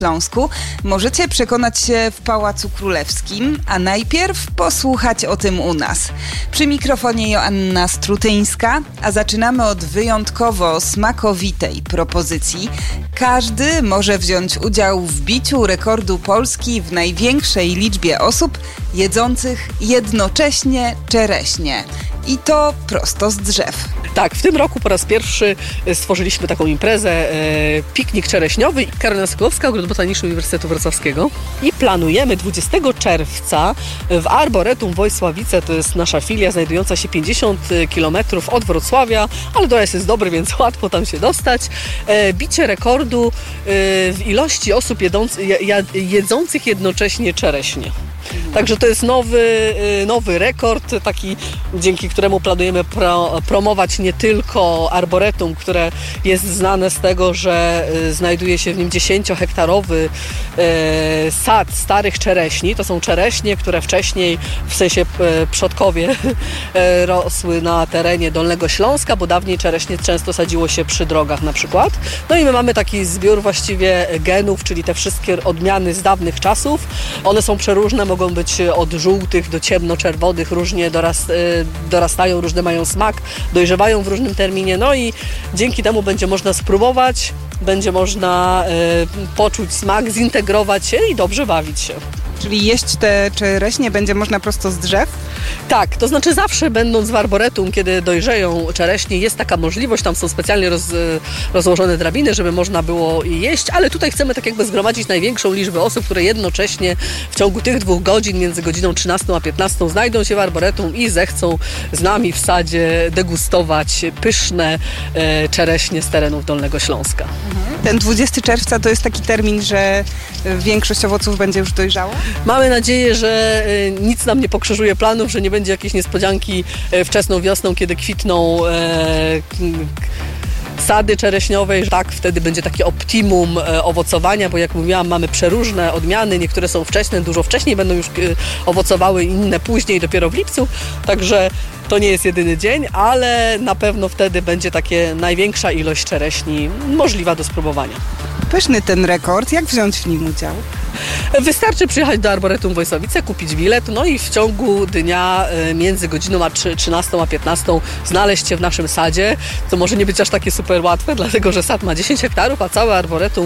Śląsku możecie przekonać się w Pałacu Królewskim, a najpierw posłuchać o tym u nas. Przy mikrofonie Joanna Strutyńska, a zaczynamy od wyjątkowo smakowitej propozycji. Każdy może wziąć udział w biciu rekordu Polski w największej liczbie osób jedzących jednocześnie czereśnie. I to prosto z drzew. Tak, w tym roku po raz pierwszy stworzyliśmy taką imprezę, piknik czereśniowy. Karolina Sokołowska, Ogród Botaniczny Uniwersytetu Wrocławskiego. I planujemy 20 czerwca w Arboretum Wojsławice, to jest nasza filia znajdująca się 50 km od Wrocławia, ale dojazd jest dobry, więc łatwo tam się dostać. Bicie rekordu w ilości osób jedzących jednocześnie czereśnie. Także to jest nowy rekord, taki, dzięki któremu planujemy promować nie tylko arboretum, które jest znane z tego, że znajduje się w nim 10-hektarowy sad starych czereśni. To są czereśnie, które wcześniej, w sensie przodkowie, rosły na terenie Dolnego Śląska, bo dawniej czereśnie często sadziło się przy drogach na przykład. No i my mamy taki zbiór właściwie genów, czyli te wszystkie odmiany z dawnych czasów. One są przeróżne, mogą być od żółtych do ciemnoczerwonych, różnie dorastają, różny mają smak, dojrzewają w różnym terminie, no i dzięki temu będzie można spróbować, będzie można poczuć smak, zintegrować się i dobrze bawić się. Czyli jeść te czereśnie będzie można prosto z drzew? Tak, to znaczy zawsze będąc w arboretum, kiedy dojrzeją czereśnie, jest taka możliwość, tam są specjalnie rozłożone drabiny, żeby można było je jeść, ale tutaj chcemy tak jakby zgromadzić największą liczbę osób, które jednocześnie w ciągu tych 2 godzin, między godziną 13 a 15 znajdą się w arboretum i zechcą z nami w sadzie degustować pyszne czereśnie z terenów Dolnego Śląska. Ten 20 czerwca to jest taki termin, że większość owoców będzie już dojrzała? Mamy nadzieję, że nic nam nie pokrzyżuje planów, że nie będzie jakiejś niespodzianki wczesną wiosną, kiedy kwitną sady czereśniowe. Tak, wtedy będzie takie optimum owocowania, bo jak mówiłam, mamy przeróżne odmiany, niektóre są wczesne, dużo wcześniej będą już owocowały, inne później, dopiero w lipcu, także to nie jest jedyny dzień, ale na pewno wtedy będzie takie największa ilość czereśni możliwa do spróbowania. Pyszny ten rekord. Jak wziąć w nim udział? Wystarczy przyjechać do Arboretum Wojsławice, kupić bilet, no i w ciągu dnia między godziną 13 a 15 znaleźć się w naszym sadzie. To może nie być aż takie super łatwe, dlatego że sad ma 10 hektarów, a całe arboretum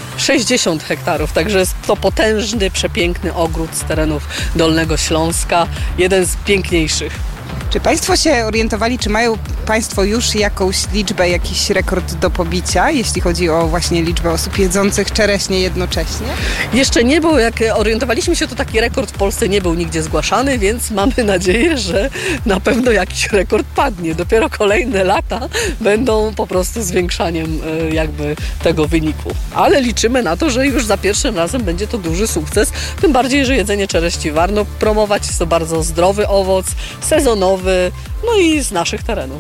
60 hektarów, także jest to potężny, przepiękny ogród z terenów Dolnego Śląska, jeden z piękniejszych. Czy Państwo się orientowali, czy mają Państwo już jakąś liczbę, jakiś rekord do pobicia, jeśli chodzi o właśnie liczbę osób jedzących czereśnie jednocześnie? Jeszcze nie, bo jak orientowaliśmy się, to taki rekord w Polsce nie był nigdzie zgłaszany, więc mamy nadzieję, że na pewno jakiś rekord padnie. Dopiero kolejne lata będą po prostu zwiększaniem jakby tego wyniku. Ale liczymy na to, że już za pierwszym razem będzie to duży sukces, tym bardziej, że jedzenie czereści warto promować. Jest to bardzo zdrowy owoc, sezonowy, no i z naszych terenów.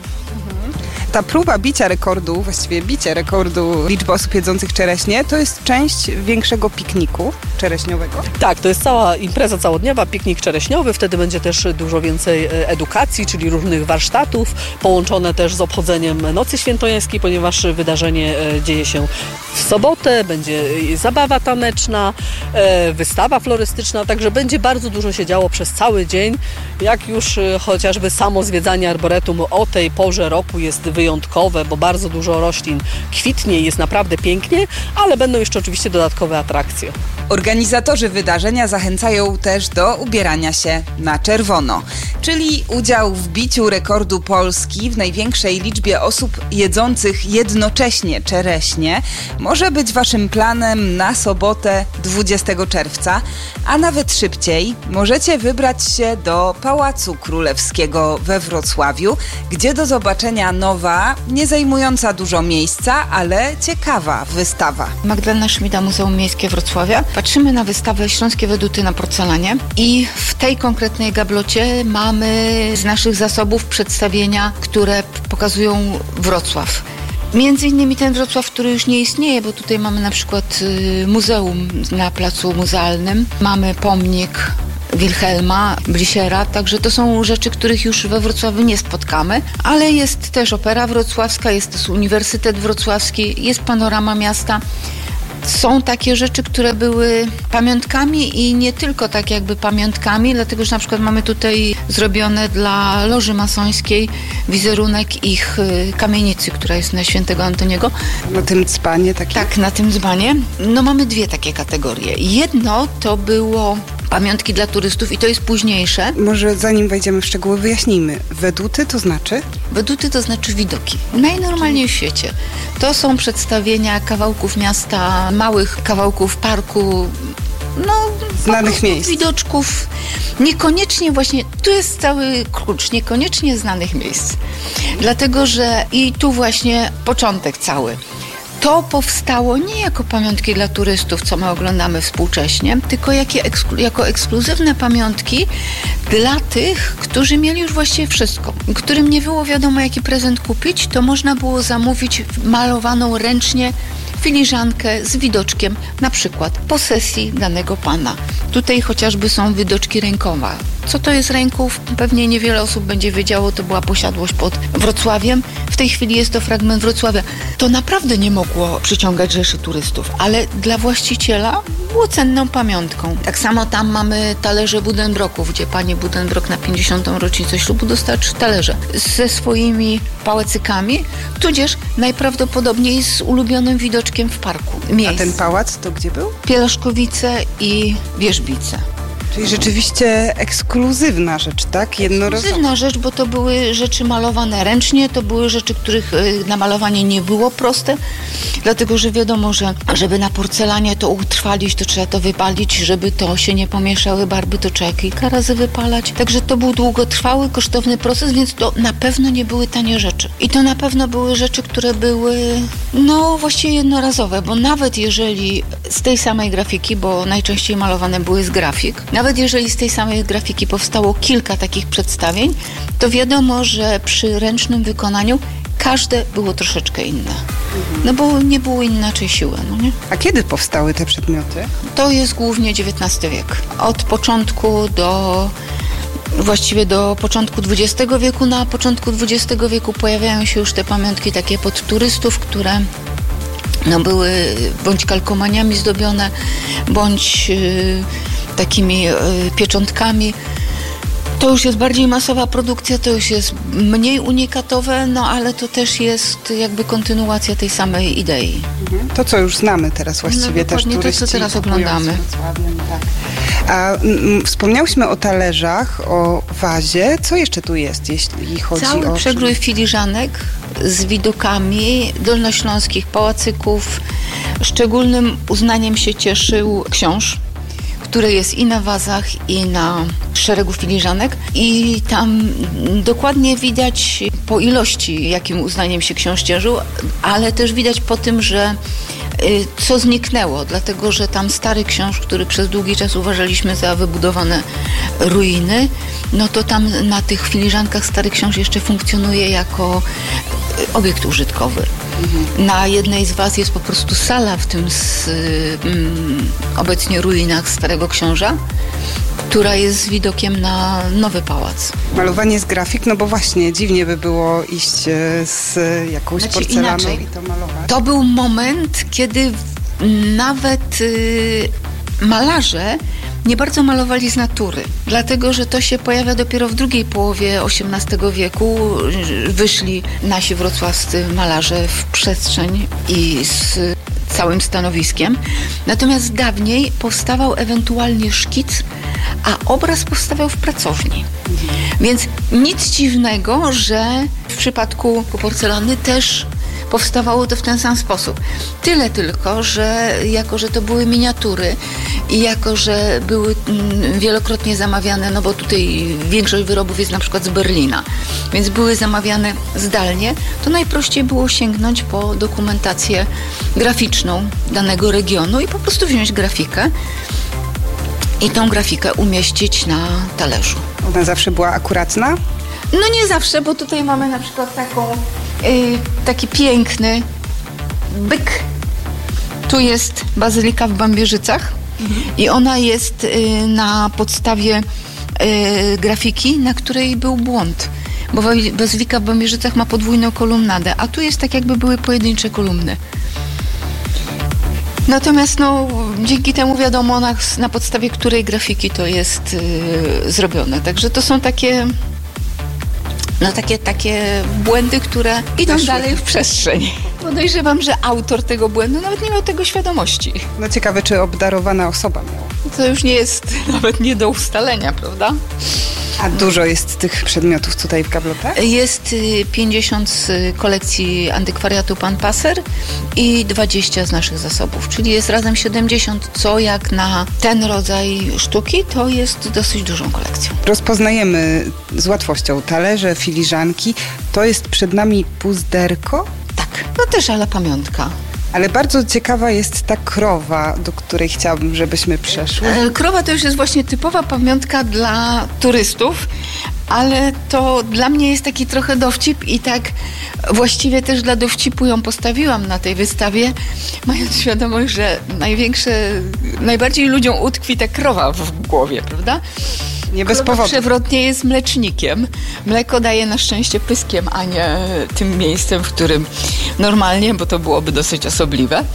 Ta próba bicia rekordu, właściwie bicie rekordu liczby osób jedzących czereśnie, to jest część większego pikniku czereśniowego? Tak, to jest cała impreza całodniowa, piknik czereśniowy, wtedy będzie też dużo więcej edukacji, czyli różnych warsztatów, połączone też z obchodzeniem Nocy Świętojańskiej, ponieważ wydarzenie dzieje się w sobotę, będzie zabawa taneczna, wystawa florystyczna, także będzie bardzo dużo się działo przez cały dzień, jak już chociażby samo zwiedzanie arboretum o tej porze roku jest wyjątkowe, bo bardzo dużo roślin kwitnie i jest naprawdę pięknie, ale będą jeszcze oczywiście dodatkowe atrakcje. Organizatorzy wydarzenia zachęcają też do ubierania się na czerwono, czyli udział w biciu rekordu Polski w największej liczbie osób jedzących jednocześnie czereśnie może być Waszym planem na sobotę 20 czerwca, a nawet szybciej możecie wybrać się do Pałacu Królewskiego we Wrocławiu, gdzie do zobaczenia nowa, nie zajmująca dużo miejsca, ale ciekawa wystawa. Magdalena Szmida, Muzeum Miejskie Wrocławia. Patrzymy na wystawę Śląskie Weduty na porcelanie i w tej konkretnej gablocie mamy z naszych zasobów przedstawienia, które pokazują Wrocław. Między innymi ten Wrocław, który już nie istnieje, bo tutaj mamy na przykład muzeum na placu muzealnym, mamy pomnik Wilhelma Blisiera, także to są rzeczy, których już we Wrocławiu nie spotkamy, ale jest też Opera Wrocławska, jest też Uniwersytet Wrocławski, jest panorama miasta. Są takie rzeczy, które były pamiątkami i nie tylko tak jakby pamiątkami, dlatego że na przykład mamy tutaj zrobione dla Loży Masońskiej wizerunek ich kamienicy, która jest na Świętego Antoniego. Na tym dzbanie takim? Tak, na tym dzbanie. No mamy dwie takie kategorie. Jedno to było pamiątki dla turystów i to jest późniejsze. Może zanim wejdziemy w szczegóły, wyjaśnijmy. Weduty to znaczy? Weduty to znaczy widoki. Najnormalniej w świecie. To są przedstawienia kawałków miasta, małych kawałków parku, znanych miejsc. Widoczków. Niekoniecznie właśnie, tu jest cały klucz, niekoniecznie znanych miejsc. Dlatego, że i tu właśnie początek cały. To powstało nie jako pamiątki dla turystów, co my oglądamy współcześnie, tylko jako ekskluzywne pamiątki dla tych, którzy mieli już właściwie wszystko. Którym nie było wiadomo, jaki prezent kupić, to można było zamówić malowaną ręcznie filiżankę z widoczkiem, na przykład posesji danego pana. Tutaj chociażby są widoczki rękowa. Co to jest ręków? Pewnie niewiele osób będzie wiedziało, to była posiadłość pod Wrocławiem. W tej chwili jest to fragment Wrocławia. To naprawdę nie mogło przyciągać rzeszy turystów, ale dla właściciela było cenną pamiątką. Tak samo tam mamy talerze Buddenbrooków, gdzie pani Buddenbrook na 50. rocznicę ślubu dostała 3 talerze ze swoimi pałacykami, tudzież najprawdopodobniej z ulubionym widoczkiem w parku. A ten pałac to gdzie był? Pieleszkowice i Wierzbice. Czyli rzeczywiście ekskluzywna rzecz, tak? Jednorazowa. Ekskluzywna rzecz, bo to były rzeczy malowane ręcznie, to były rzeczy, których namalowanie nie było proste, dlatego że wiadomo, że żeby na porcelanie to utrwalić, to trzeba to wypalić, żeby to się nie pomieszały barwy, to trzeba kilka razy wypalać. Także to był długotrwały, kosztowny proces, więc to na pewno nie były tanie rzeczy. I to na pewno były rzeczy, które były, właściwie jednorazowe, bo nawet jeżeli z tej samej grafiki, bo najczęściej malowane były z grafik, nawet jeżeli z tej samej grafiki powstało kilka takich przedstawień, to wiadomo, że przy ręcznym wykonaniu każde było troszeczkę inne. No bo nie było inaczej siły, nie? A kiedy powstały te przedmioty? To jest głównie XIX wiek. Od początku właściwie do początku XX wieku. Na początku XX wieku pojawiają się już te pamiątki takie pod turystów, które były bądź kalkomaniami zdobione, bądź takimi pieczątkami. To już jest bardziej masowa produkcja, to już jest mniej unikatowe, ale to też jest jakby kontynuacja tej samej idei. To, co już znamy teraz właściwie też turyści. To, co teraz oglądamy. Tak. A wspomniałyśmy o talerzach, o wazie. Co jeszcze tu jest, jeśli chodzi Cały o... przegrój filiżanek z widokami dolnośląskich pałacyków. Szczególnym uznaniem się cieszył książ, który jest i na wazach, i na szeregu filiżanek. I tam dokładnie widać po ilości, jakim uznaniem się książ cieszył, ale też widać po tym, że co zniknęło, dlatego że tam stary książ, który przez długi czas uważaliśmy za wybudowane ruiny, to tam na tych filiżankach stary książ jeszcze funkcjonuje jako obiekt użytkowy. Na jednej z was jest po prostu sala w tym obecnie ruinach Starego Książa, która jest z widokiem na nowy pałac. Malowanie z grafik, bo właśnie dziwnie by było iść z jakąś porcelaną inaczej. I to malować. To był moment, kiedy nawet malarze nie bardzo malowali z natury, dlatego że to się pojawia dopiero w drugiej połowie XVIII wieku. Wyszli nasi wrocławscy malarze w przestrzeń i z całym stanowiskiem. Natomiast dawniej powstawał ewentualnie szkic, a obraz powstawał w pracowni. Więc nic dziwnego, że w przypadku porcelany też powstawało to w ten sam sposób. Tyle tylko, że jako, że to były miniatury i jako, że były wielokrotnie zamawiane, bo tutaj większość wyrobów jest na przykład z Berlina, więc były zamawiane zdalnie, to najprościej było sięgnąć po dokumentację graficzną danego regionu i po prostu wziąć grafikę i tą grafikę umieścić na talerzu. Ona zawsze była akuratna? Nie zawsze, bo tutaj mamy na przykład taki piękny byk. Tu jest bazylika w Bambierzycach i ona jest na podstawie grafiki, na której był błąd, bo bazylika w Bambierzycach ma podwójną kolumnadę, a tu jest tak jakby były pojedyncze kolumny. Natomiast dzięki temu wiadomo na podstawie której grafiki to jest zrobione. Także to są takie błędy, które idą dalej w przestrzeń. Podejrzewam, że autor tego błędu nawet nie miał tego świadomości. Ciekawe, czy obdarowana osoba miała. To już nie jest nawet nie do ustalenia, prawda? A dużo jest tych przedmiotów tutaj w gablotach? Jest 50 z kolekcji antykwariatu Pan Passer i 20 z naszych zasobów, czyli jest razem 70, co jak na ten rodzaj sztuki to jest dosyć dużą kolekcją. Rozpoznajemy z łatwością talerze, filiżanki. To jest przed nami puzderko? Tak, też ale pamiątka. Ale bardzo ciekawa jest ta krowa, do której chciałabym, żebyśmy przeszły. Krowa to już jest właśnie typowa pamiątka dla turystów, ale to dla mnie jest taki trochę dowcip i tak właściwie też dla dowcipu ją postawiłam na tej wystawie, mając świadomość, że najbardziej ludziom utkwi ta krowa w głowie, prawda? Nie bez powodu. Przewrotnie jest mlecznikiem. Mleko daje na szczęście pyskiem, a nie tym miejscem, w którym normalnie, bo to byłoby dosyć osobliwe.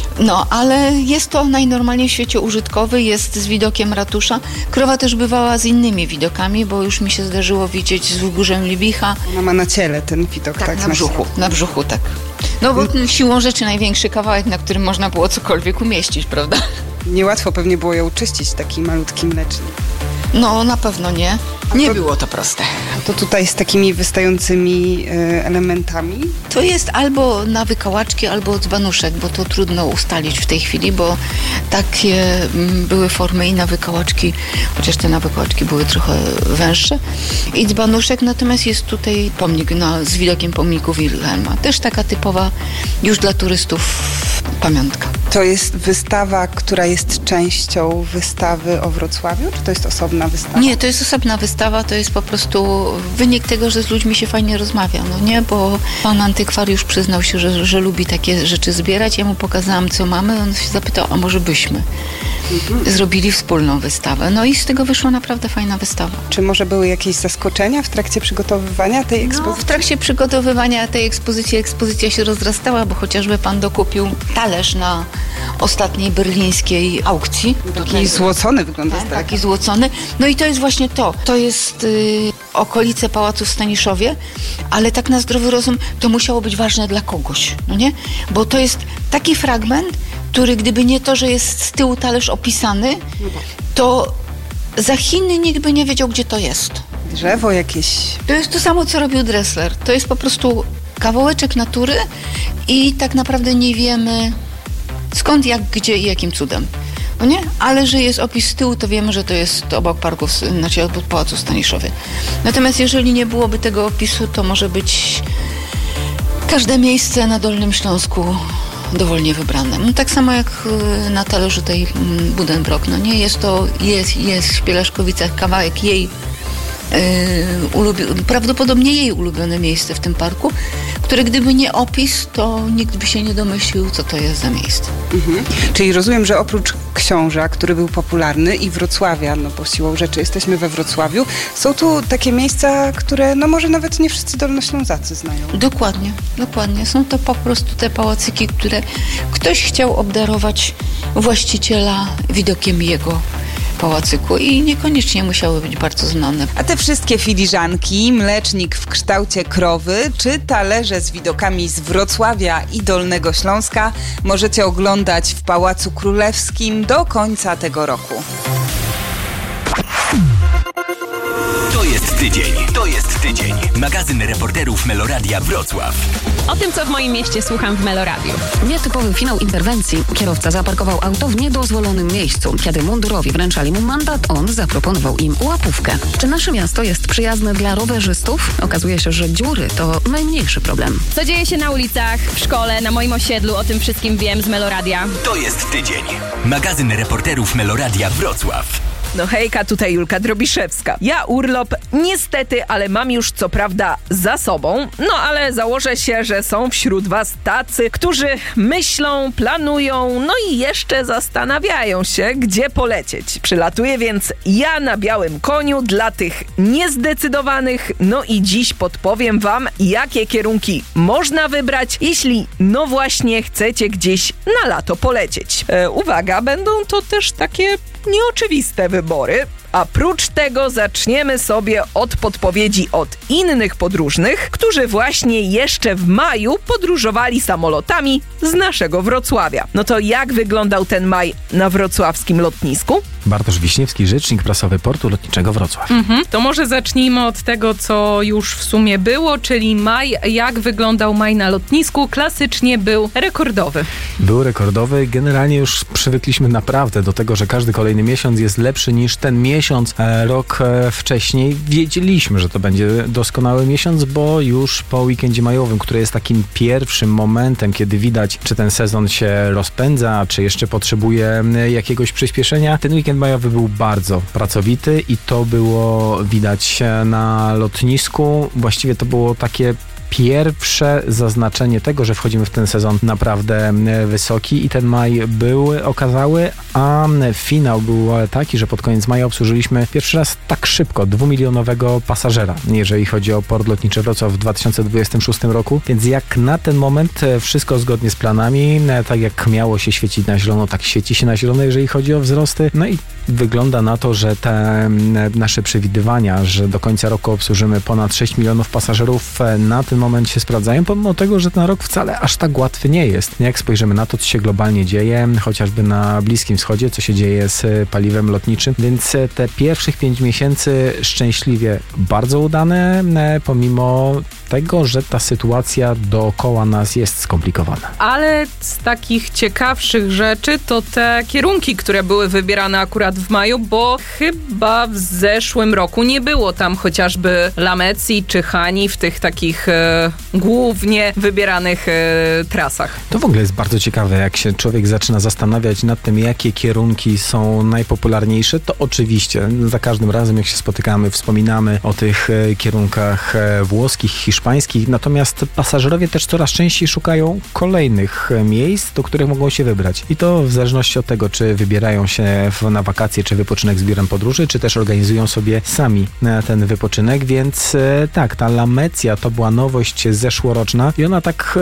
Ale jest to najnormalniej w świecie użytkowy, jest z widokiem ratusza. Krowa też bywała z innymi widokami, bo już mi się zdarzyło widzieć z wzgórzem Libicha. Ona ma na ciele ten widok, tak? Na brzuchu, tak. Bo siłą rzeczy największy kawałek, na którym można było cokolwiek umieścić, prawda? Niełatwo pewnie było ją czyścić, taki malutki mlecznik. Na pewno nie. Nie było to proste. To tutaj z takimi wystającymi elementami? To jest albo na wykałaczki, albo dzbanuszek, bo to trudno ustalić w tej chwili, bo takie były formy i na wykałaczki, chociaż te na wykałaczki były trochę węższe. I dzbanuszek, natomiast jest tutaj pomnik z widokiem pomniku Wilhelma. Też taka typowa już dla turystów pamiątka. To jest wystawa, która jest częścią wystawy o Wrocławiu? Czy to jest osobna wystawa? Nie, to jest osobna wystawa, to jest po prostu wynik tego, że z ludźmi się fajnie rozmawia, bo pan antykwariusz przyznał się, że lubi takie rzeczy zbierać. Ja mu pokazałam, co mamy, on się zapytał, a może byśmy zrobili wspólną wystawę. I z tego wyszła naprawdę fajna wystawa. Czy może były jakieś zaskoczenia w trakcie przygotowywania tej ekspozycji? W trakcie przygotowywania tej ekspozycja się rozrastała, bo chociażby pan dokupił talerz na ostatniej berlińskiej aukcji. Taki złocony wygląda. Taki złocony. I to jest właśnie to. To jest okolice Pałacu w Staniszowie, ale tak na zdrowy rozum to musiało być ważne dla kogoś, nie? Bo to jest taki fragment, który gdyby nie to, że jest z tyłu talerz opisany, to za Chiny nikt by nie wiedział, gdzie to jest. Drzewo jakieś. To jest to samo, co robił Dressler. To jest po prostu kawałeczek natury i tak naprawdę nie wiemy skąd, jak, gdzie i jakim cudem. Nie? Ale że jest opis z tyłu, to wiemy, że to jest obok parku, obok Pałacu w Staniszowie. Natomiast jeżeli nie byłoby tego opisu, to może być każde miejsce na Dolnym Śląsku dowolnie wybrane. Tak samo jak na talerzu tej Buddenbrock. Jest w Śpielaszkowicach kawałek jej prawdopodobnie jej ulubione miejsce w tym parku, które gdyby nie opis, to nikt by się nie domyślił, co to jest za miejsce. Czyli rozumiem, że oprócz Książa, który był popularny, i Wrocławia, bo siłą rzeczy jesteśmy we Wrocławiu, są tu takie miejsca, które może nawet nie wszyscy dolnoślązacy znają. Dokładnie. Są to po prostu te pałacyki, które ktoś chciał obdarować właściciela widokiem jego pałacyku i niekoniecznie musiały być bardzo znane. A te wszystkie filiżanki, mlecznik w kształcie krowy, czy talerze z widokami z Wrocławia i Dolnego Śląska możecie oglądać w Pałacu Królewskim do końca tego roku. To jest tydzień. Magazyn reporterów Meloradia Wrocław. O tym, co w moim mieście słucham w Meloradiu. Nietypowy finał interwencji. Kierowca zaparkował auto w niedozwolonym miejscu. Kiedy mundurowi wręczali mu mandat, on zaproponował im łapówkę. Czy nasze miasto jest przyjazne dla rowerzystów? Okazuje się, że dziury to najmniejszy problem. Co dzieje się na ulicach, w szkole, na moim osiedlu, o tym wszystkim wiem z Meloradia. To jest tydzień. Magazyn reporterów Meloradia Wrocław. Hejka, tutaj Julka Drobiszewska. Ja urlop niestety, ale mam już co prawda za sobą, ale założę się, że są wśród was tacy, którzy myślą, planują, i jeszcze zastanawiają się, gdzie polecieć. Przylatuję więc ja na białym koniu dla tych niezdecydowanych. No i dziś podpowiem wam, jakie kierunki można wybrać, jeśli no właśnie chcecie gdzieś na lato polecieć. Uwaga, będą to też takie nieoczywiste wybory. A prócz tego zaczniemy sobie od podpowiedzi od innych podróżnych, którzy właśnie jeszcze w maju podróżowali samolotami z naszego Wrocławia. No to jak wyglądał ten maj na wrocławskim lotnisku? Bartosz Wiśniewski, rzecznik prasowy Portu Lotniczego Wrocław. To może zacznijmy od tego, co już w sumie było, czyli maj. Jak wyglądał maj na lotnisku? Klasycznie był rekordowy. Był rekordowy. Generalnie już przywykliśmy naprawdę do tego, że każdy kolejny miesiąc jest lepszy niż ten miesiąc rok wcześniej. Wiedzieliśmy, że to będzie doskonały miesiąc, bo już po weekendzie majowym, który jest takim pierwszym momentem, kiedy widać, czy ten sezon się rozpędza, czy jeszcze potrzebuje jakiegoś przyspieszenia. Ten weekend majowy był bardzo pracowity i to było widać na lotnisku. Właściwie to było takie pierwsze zaznaczenie tego, że wchodzimy w ten sezon naprawdę wysoki i ten maj był okazały, a finał był taki, że pod koniec maja obsłużyliśmy pierwszy raz tak szybko 2-milionowego pasażera, jeżeli chodzi o Port Lotniczy Wrocław w 2026 roku, więc jak na ten moment wszystko zgodnie z planami, tak jak miało się świecić na zielono, tak świeci się na zielono, jeżeli chodzi o wzrosty, no i wygląda na to, że te nasze przewidywania, że do końca roku obsłużymy ponad 6 milionów pasażerów, na ten moment się sprawdzają, pomimo tego, że ten rok wcale aż tak łatwy nie jest. Jak spojrzymy na to, co się globalnie dzieje, chociażby na Bliskim Wschodzie, co się dzieje z paliwem lotniczym, więc te pierwszych 5 miesięcy szczęśliwie bardzo udane, pomimo tego, że ta sytuacja dookoła nas jest skomplikowana. Ale z takich ciekawszych rzeczy to te kierunki, które były wybierane akurat w maju, bo chyba w zeszłym roku nie było tam chociażby Lamecji czy Hani w tych takich głównie wybieranych trasach. To w ogóle jest bardzo ciekawe, jak się człowiek zaczyna zastanawiać nad tym, jakie kierunki są najpopularniejsze, to oczywiście za każdym razem, jak się spotykamy, wspominamy o tych kierunkach włoskich, hiszpańskich, natomiast pasażerowie też coraz częściej szukają kolejnych miejsc, do których mogą się wybrać. I to w zależności od tego, czy wybierają się na wakacje, czy wypoczynek z biurem podróży, czy też organizują sobie sami ten wypoczynek, więc tak, ta Lamecja to była nowość zeszłoroczna i ona tak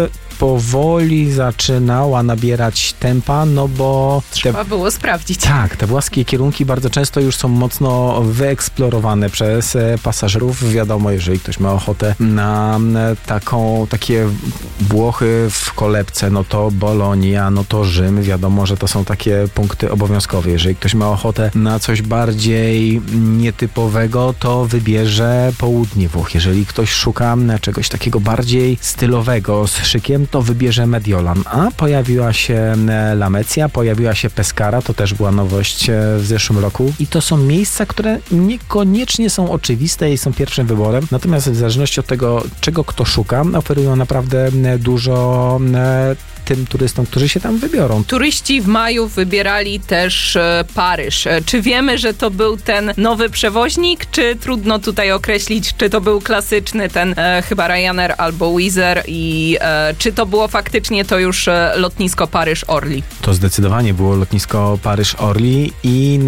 powoli zaczynała nabierać tempa, no bo... Trzeba było sprawdzić. Tak, te włoskie kierunki bardzo często już są mocno wyeksplorowane przez pasażerów. Wiadomo, jeżeli ktoś ma ochotę na takie Włochy w kolebce, no to Bolonia, no to Rzym. Wiadomo, że to są takie punkty obowiązkowe. Jeżeli ktoś ma ochotę na coś bardziej nietypowego, to wybierze południe Włoch. Jeżeli ktoś szuka czegoś takiego bardziej stylowego, z szykiem, to wybierze Mediolan. A pojawiła się Lamecja, pojawiła się Pescara, to też była nowość w zeszłym roku. I to są miejsca, które niekoniecznie są oczywiste i są pierwszym wyborem. Natomiast w zależności od tego, czego kto szuka, oferują naprawdę dużo tym turystom, którzy się tam wybiorą. Turyści w maju wybierali też Paryż. Czy wiemy, że to był ten nowy przewoźnik, czy trudno tutaj określić, czy to był klasyczny ten chyba Ryanair albo Wizz Air i czy to było faktycznie to już lotnisko Paryż-Orly? To zdecydowanie było lotnisko Paryż-Orly i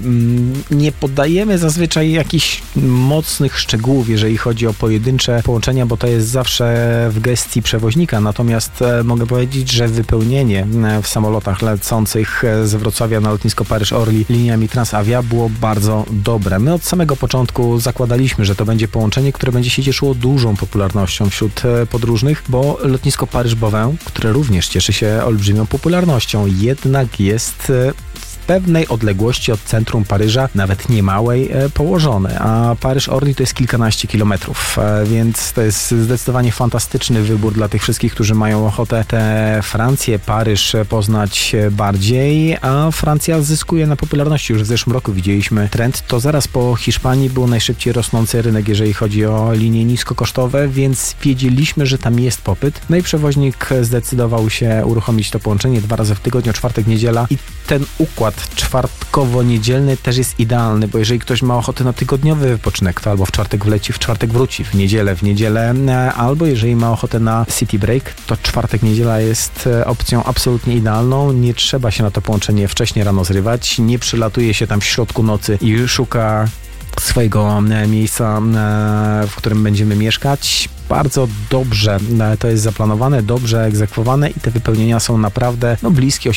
nie podajemy zazwyczaj jakichś mocnych szczegółów, jeżeli chodzi o pojedyncze połączenia, bo to jest zawsze w gestii przewoźnika. Natomiast mogę powiedzieć, że wypełnienie w samolotach lecących z Wrocławia na lotnisko Paryż-Orly liniami Transavia było bardzo dobre. My od samego początku zakładaliśmy, że to będzie połączenie, które będzie się cieszyło dużą popularnością wśród podróżnych, bo lotnisko Paryż-Beauvais, które również cieszy się olbrzymią popularnością, jednak jest w pewnej odległości od centrum Paryża, nawet niemałej, położone, a Paryż-Orly to jest kilkanaście kilometrów, więc to jest zdecydowanie fantastyczny wybór dla tych wszystkich, którzy mają ochotę tę Francję, Paryż poznać bardziej, a Francja zyskuje na popularności. Już w zeszłym roku widzieliśmy trend, to zaraz po Hiszpanii był najszybciej rosnący rynek, jeżeli chodzi o linie niskokosztowe, więc wiedzieliśmy, że tam jest popyt. No i przewoźnik zdecydował się uruchomić to połączenie 2 razy w tygodniu, czwartek, niedziela i ten układ czwartkowo-niedzielny też jest idealny, bo jeżeli ktoś ma ochotę na tygodniowy wypoczynek, to albo w czwartek wleci, w czwartek wróci, w niedzielę, albo jeżeli ma ochotę na city break, to czwartek, niedziela jest opcją absolutnie idealną. Nie trzeba się na to połączenie wcześniej rano zrywać, nie przylatuje się tam w środku nocy i szuka swojego miejsca, w którym będziemy mieszkać. Bardzo dobrze to jest zaplanowane, dobrze egzekwowane i te wypełnienia są naprawdę bliskie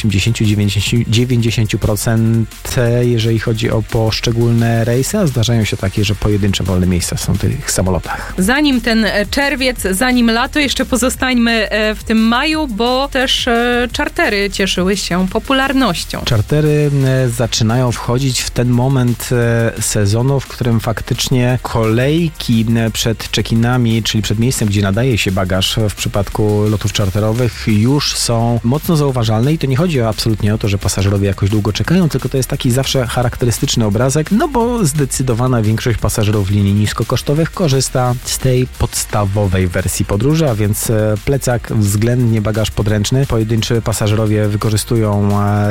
80-90%, jeżeli chodzi o poszczególne rejsy, a zdarzają się takie, że pojedyncze wolne miejsca są w tych samolotach. Zanim ten czerwiec, zanim lato, jeszcze pozostańmy w tym maju, bo też czartery cieszyły się popularnością. Czartery zaczynają wchodzić w ten moment sezonu, w którym faktycznie kolejki przed check-inami, czyli przed miejscem, gdzie nadaje się bagaż w przypadku lotów czarterowych, już są mocno zauważalne i to nie chodzi absolutnie o to, że pasażerowie jakoś długo czekają, tylko to jest taki zawsze charakterystyczny obrazek, bo zdecydowana większość pasażerów linii niskokosztowych korzysta z tej podstawowej wersji podróży, a więc plecak, względnie bagaż podręczny. Pojedynczy pasażerowie wykorzystują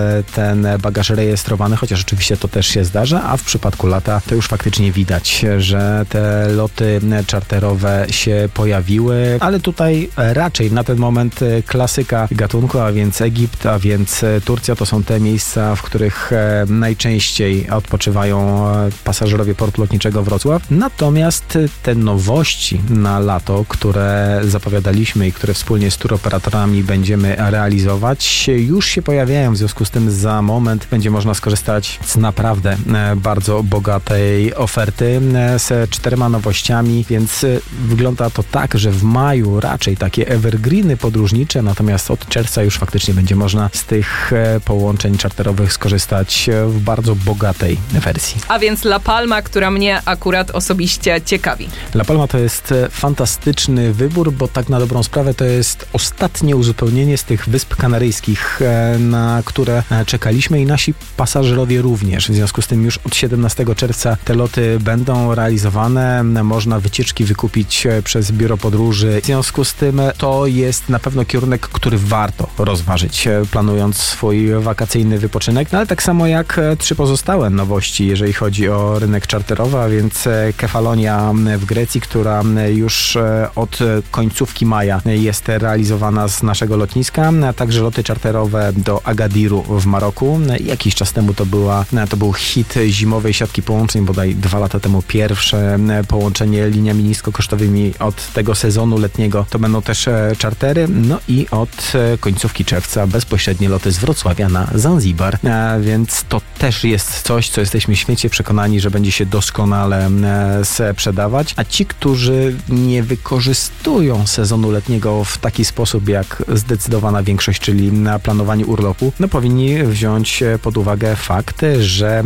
ten bagaż rejestrowany, chociaż oczywiście to też się zdarza, a w przypadku lata to już faktycznie widać, że te loty czarterowe się pojawiły, ale tutaj raczej na ten moment klasyka gatunku, a więc Egipt, a więc Turcja to są te miejsca, w których najczęściej odpoczywają pasażerowie portu lotniczego Wrocław. Natomiast te nowości na lato, które zapowiadaliśmy i które wspólnie z turoperatorami będziemy realizować, już się pojawiają. W związku z tym za moment będzie można skorzystać z naprawdę bardzo bogatej oferty z 4 nowościami, więc wygląda to tak, że w maju raczej takie evergreeny podróżnicze, natomiast od czerwca już faktycznie będzie można z tych połączeń czarterowych skorzystać w bardzo bogatej wersji. A więc La Palma, która mnie akurat osobiście ciekawi. La Palma to jest fantastyczny wybór, bo tak na dobrą sprawę to jest ostatnie uzupełnienie z tych Wysp Kanaryjskich, na które czekaliśmy i nasi pasażerowie również. W związku z tym już od 17 czerwca te loty będą realizowane. Można wycieczki wykupić przez biuro podróży. W związku z tym to jest na pewno kierunek, który warto rozważyć, planując swój wakacyjny wypoczynek. No ale tak samo jak 3 pozostałe nowości, jeżeli chodzi o rynek czarterowy, a więc Kefalonia w Grecji, która już od końcówki maja jest realizowana z naszego lotniska, a także loty czarterowe do Agadiru w Maroku. Jakiś czas temu to był hit zimowej siatki połączeń, bodaj 2 lata temu pierwsze połączenie liniami niskokosztowymi od tego sezonu letniego to będą też czartery, no i od końcówki czerwca bezpośrednie loty z Wrocławia na Zanzibar, więc to też jest coś, co jesteśmy święcie przekonani, że będzie się doskonale sprzedawać, a ci, którzy nie wykorzystują sezonu letniego w taki sposób jak zdecydowana większość, czyli na planowanie urlopu, powinni wziąć pod uwagę fakt, że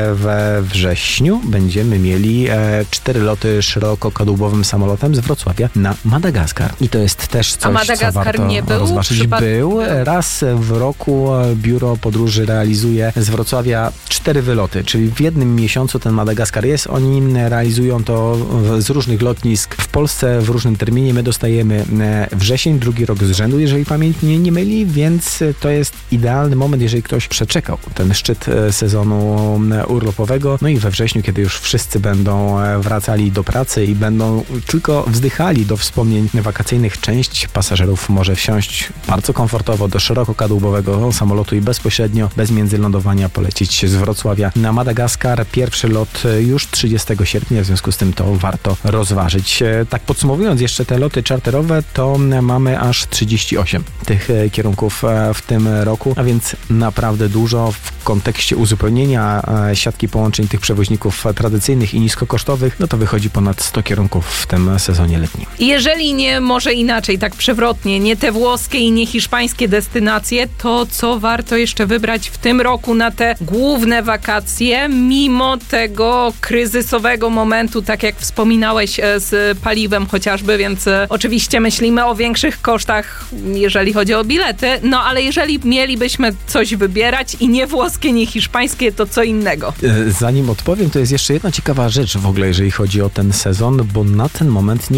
we wrześniu będziemy mieli 4 loty szerokokadłubowym samolotem z Wrocławia na Madagaskar. I to jest też coś, co warto nie był rozważyć. Był. Raz w roku biuro podróży realizuje z Wrocławia 4 wyloty, czyli w jednym miesiącu ten Madagaskar jest. Oni realizują to z różnych lotnisk w Polsce w różnym terminie. My dostajemy wrzesień, drugi rok z rzędu, jeżeli pamięć mnie nie myli, więc to jest idealny moment, jeżeli ktoś przeczekał ten szczyt sezonu urlopowego. No i we wrześniu, kiedy już wszyscy będą wracali do pracy i będą tylko wzdychali do wspomnień wakacyjnych, część pasażerów może wsiąść bardzo komfortowo do szerokokadłubowego samolotu i bezpośrednio, bez międzylądowania polecieć z Wrocławia na Madagaskar. Pierwszy lot już 30 sierpnia, w związku z tym to warto rozważyć. Tak podsumowując jeszcze te loty czarterowe, to mamy aż 38 tych kierunków w tym roku, a więc naprawdę dużo w kontekście uzupełnienia siatki połączeń tych przewoźników tradycyjnych i niskokosztowych, no to wychodzi ponad 100 kierunków w tym sezonie letnim. Jeżeli nie, może inaczej, tak przewrotnie, nie te włoskie i nie hiszpańskie destynacje, to co warto jeszcze wybrać w tym roku na te główne wakacje, mimo tego kryzysowego momentu, tak jak wspominałeś z paliwem chociażby, więc oczywiście myślimy o większych kosztach, jeżeli chodzi o bilety, no ale jeżeli mielibyśmy coś wybierać i nie włoskie, nie hiszpańskie, to co innego? Zanim odpowiem, to jest jeszcze jedna ciekawa rzecz w ogóle, jeżeli chodzi o ten sezon, bo na ten moment nie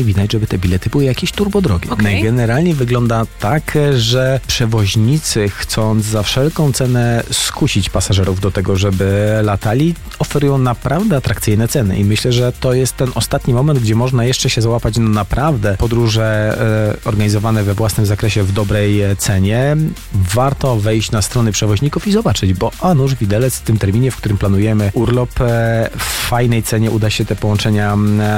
widać, żeby te bilety były jakieś turbodrogie. Okej. Generalnie wygląda tak, że przewoźnicy, chcąc za wszelką cenę skusić pasażerów do tego, żeby latali, oferują naprawdę atrakcyjne ceny i myślę, że to jest ten ostatni moment, gdzie można jeszcze się załapać na naprawdę podróże organizowane we własnym zakresie w dobrej cenie. Warto wejść na strony przewoźników i zobaczyć, bo nuż widelec w tym terminie, w którym planujemy urlop, w fajnej cenie uda się te połączenia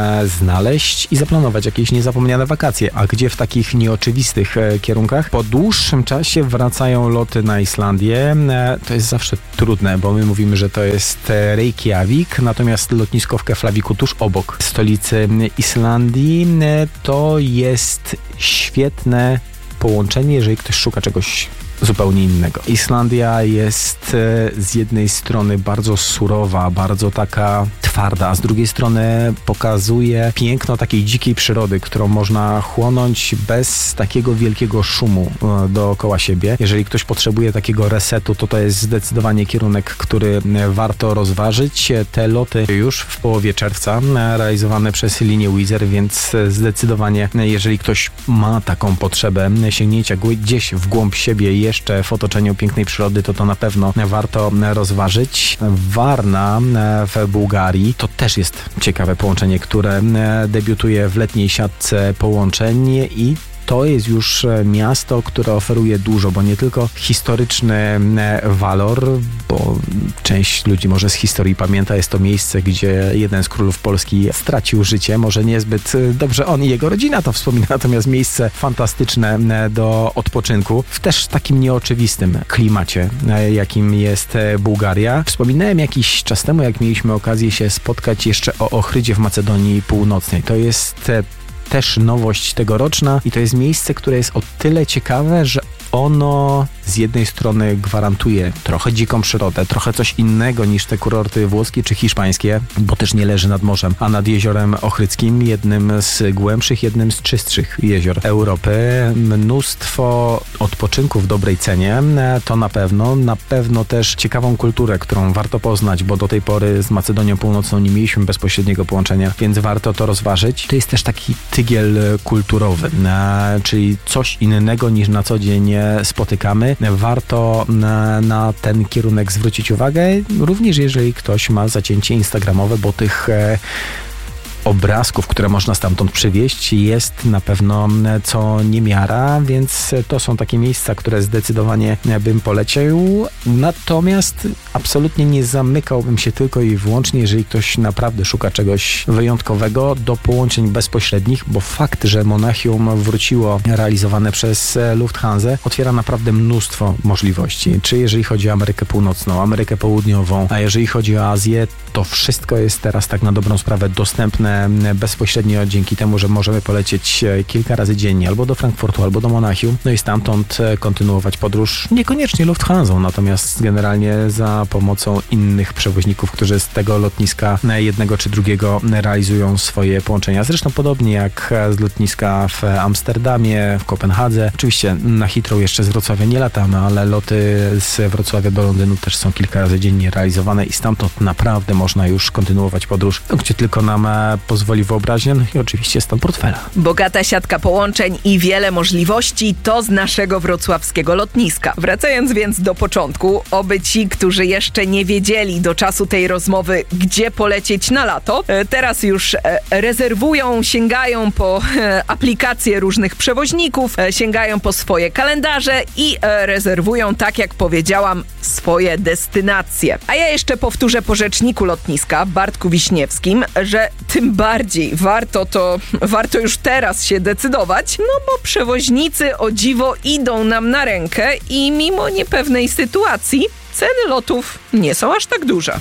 znaleźć i zaplanować jakieś niezapomniane wakacje. A gdzie w takich nieoczywistych kierunkach? Po dłuższym czasie wracają loty na Islandię. To jest zawsze trudne, bo my mówimy, że to jest Reykjavik, natomiast lotnisko w Keflaviku tuż obok stolicy Islandii to jest świetne połączenie, jeżeli ktoś szuka czegoś zupełnie innego. Islandia jest z jednej strony bardzo surowa, bardzo taka twarda, a z drugiej strony pokazuje piękno takiej dzikiej przyrody, którą można chłonąć bez takiego wielkiego szumu dookoła siebie. Jeżeli ktoś potrzebuje takiego resetu, to jest zdecydowanie kierunek, który warto rozważyć. Te loty już w połowie czerwca realizowane przez linię Wizz Air, więc zdecydowanie, jeżeli ktoś ma taką potrzebę sięgnięcia gdzieś w głąb siebie jeszcze w otoczeniu pięknej przyrody, to na pewno warto rozważyć. Varna w Bułgarii to też jest ciekawe połączenie, które debiutuje w letniej siatce połączeń i to jest już miasto, które oferuje dużo, bo nie tylko historyczny walor, bo część ludzi może z historii pamięta, jest to miejsce, gdzie jeden z królów Polski stracił życie, może niezbyt dobrze on i jego rodzina to wspomina, natomiast miejsce fantastyczne do odpoczynku w też takim nieoczywistym klimacie, jakim jest Bułgaria. Wspominałem jakiś czas temu, jak mieliśmy okazję się spotkać jeszcze o Ochrydzie w Macedonii Północnej. To jest też nowość tegoroczna i to jest miejsce, które jest o tyle ciekawe, że ono z jednej strony gwarantuje trochę dziką przyrodę, trochę coś innego niż te kurorty włoskie czy hiszpańskie, bo też nie leży nad morzem, a nad jeziorem Ochrydzkim, jednym z głębszych, jednym z czystszych jezior Europy. Mnóstwo odpoczynku w dobrej cenie, to na pewno też ciekawą kulturę, którą warto poznać, bo do tej pory z Macedonią Północną nie mieliśmy bezpośredniego połączenia, więc warto to rozważyć. To jest też taki tygiel kulturowy, czyli coś innego niż na co dzień spotykamy. Warto na ten kierunek zwrócić uwagę, również jeżeli ktoś ma zacięcie instagramowe, bo tych obrazków, które można stamtąd przywieźć, jest na pewno co niemiara, więc to są takie miejsca, które zdecydowanie bym polecił. Natomiast absolutnie nie zamykałbym się tylko i wyłącznie, jeżeli ktoś naprawdę szuka czegoś wyjątkowego, do połączeń bezpośrednich, bo fakt, że Monachium wróciło realizowane przez Lufthansa, otwiera naprawdę mnóstwo możliwości. Czy jeżeli chodzi o Amerykę Północną, Amerykę Południową, a jeżeli chodzi o Azję, to wszystko jest teraz tak na dobrą sprawę dostępne bezpośrednio dzięki temu, że możemy polecieć kilka razy dziennie albo do Frankfurtu, albo do Monachium, no i stamtąd kontynuować podróż niekoniecznie Lufthansą, natomiast generalnie za pomocą innych przewoźników, którzy z tego lotniska jednego czy drugiego realizują swoje połączenia. Zresztą podobnie jak z lotniska w Amsterdamie, w Kopenhadze. Oczywiście na Heathrow jeszcze z Wrocławia nie latamy, ale loty z Wrocławia do Londynu też są kilka razy dziennie realizowane i stamtąd naprawdę można już kontynuować podróż, gdzie tylko nam pozwoli wyobraźnia, no i oczywiście stan portfela. Bogata siatka połączeń i wiele możliwości to z naszego wrocławskiego lotniska. Wracając więc do początku, oby ci, którzy jeszcze nie wiedzieli do czasu tej rozmowy, gdzie polecieć na lato, teraz już rezerwują, sięgają po aplikacje różnych przewoźników, sięgają po swoje kalendarze i rezerwują, tak jak powiedziałam, swoje destynacje. A ja jeszcze powtórzę po rzeczniku lotniska, Bartku Wiśniewskim, że tym bardziej warto już teraz się decydować, no bo przewoźnicy o dziwo idą nam na rękę i mimo niepewnej sytuacji ceny lotów nie są aż tak duże.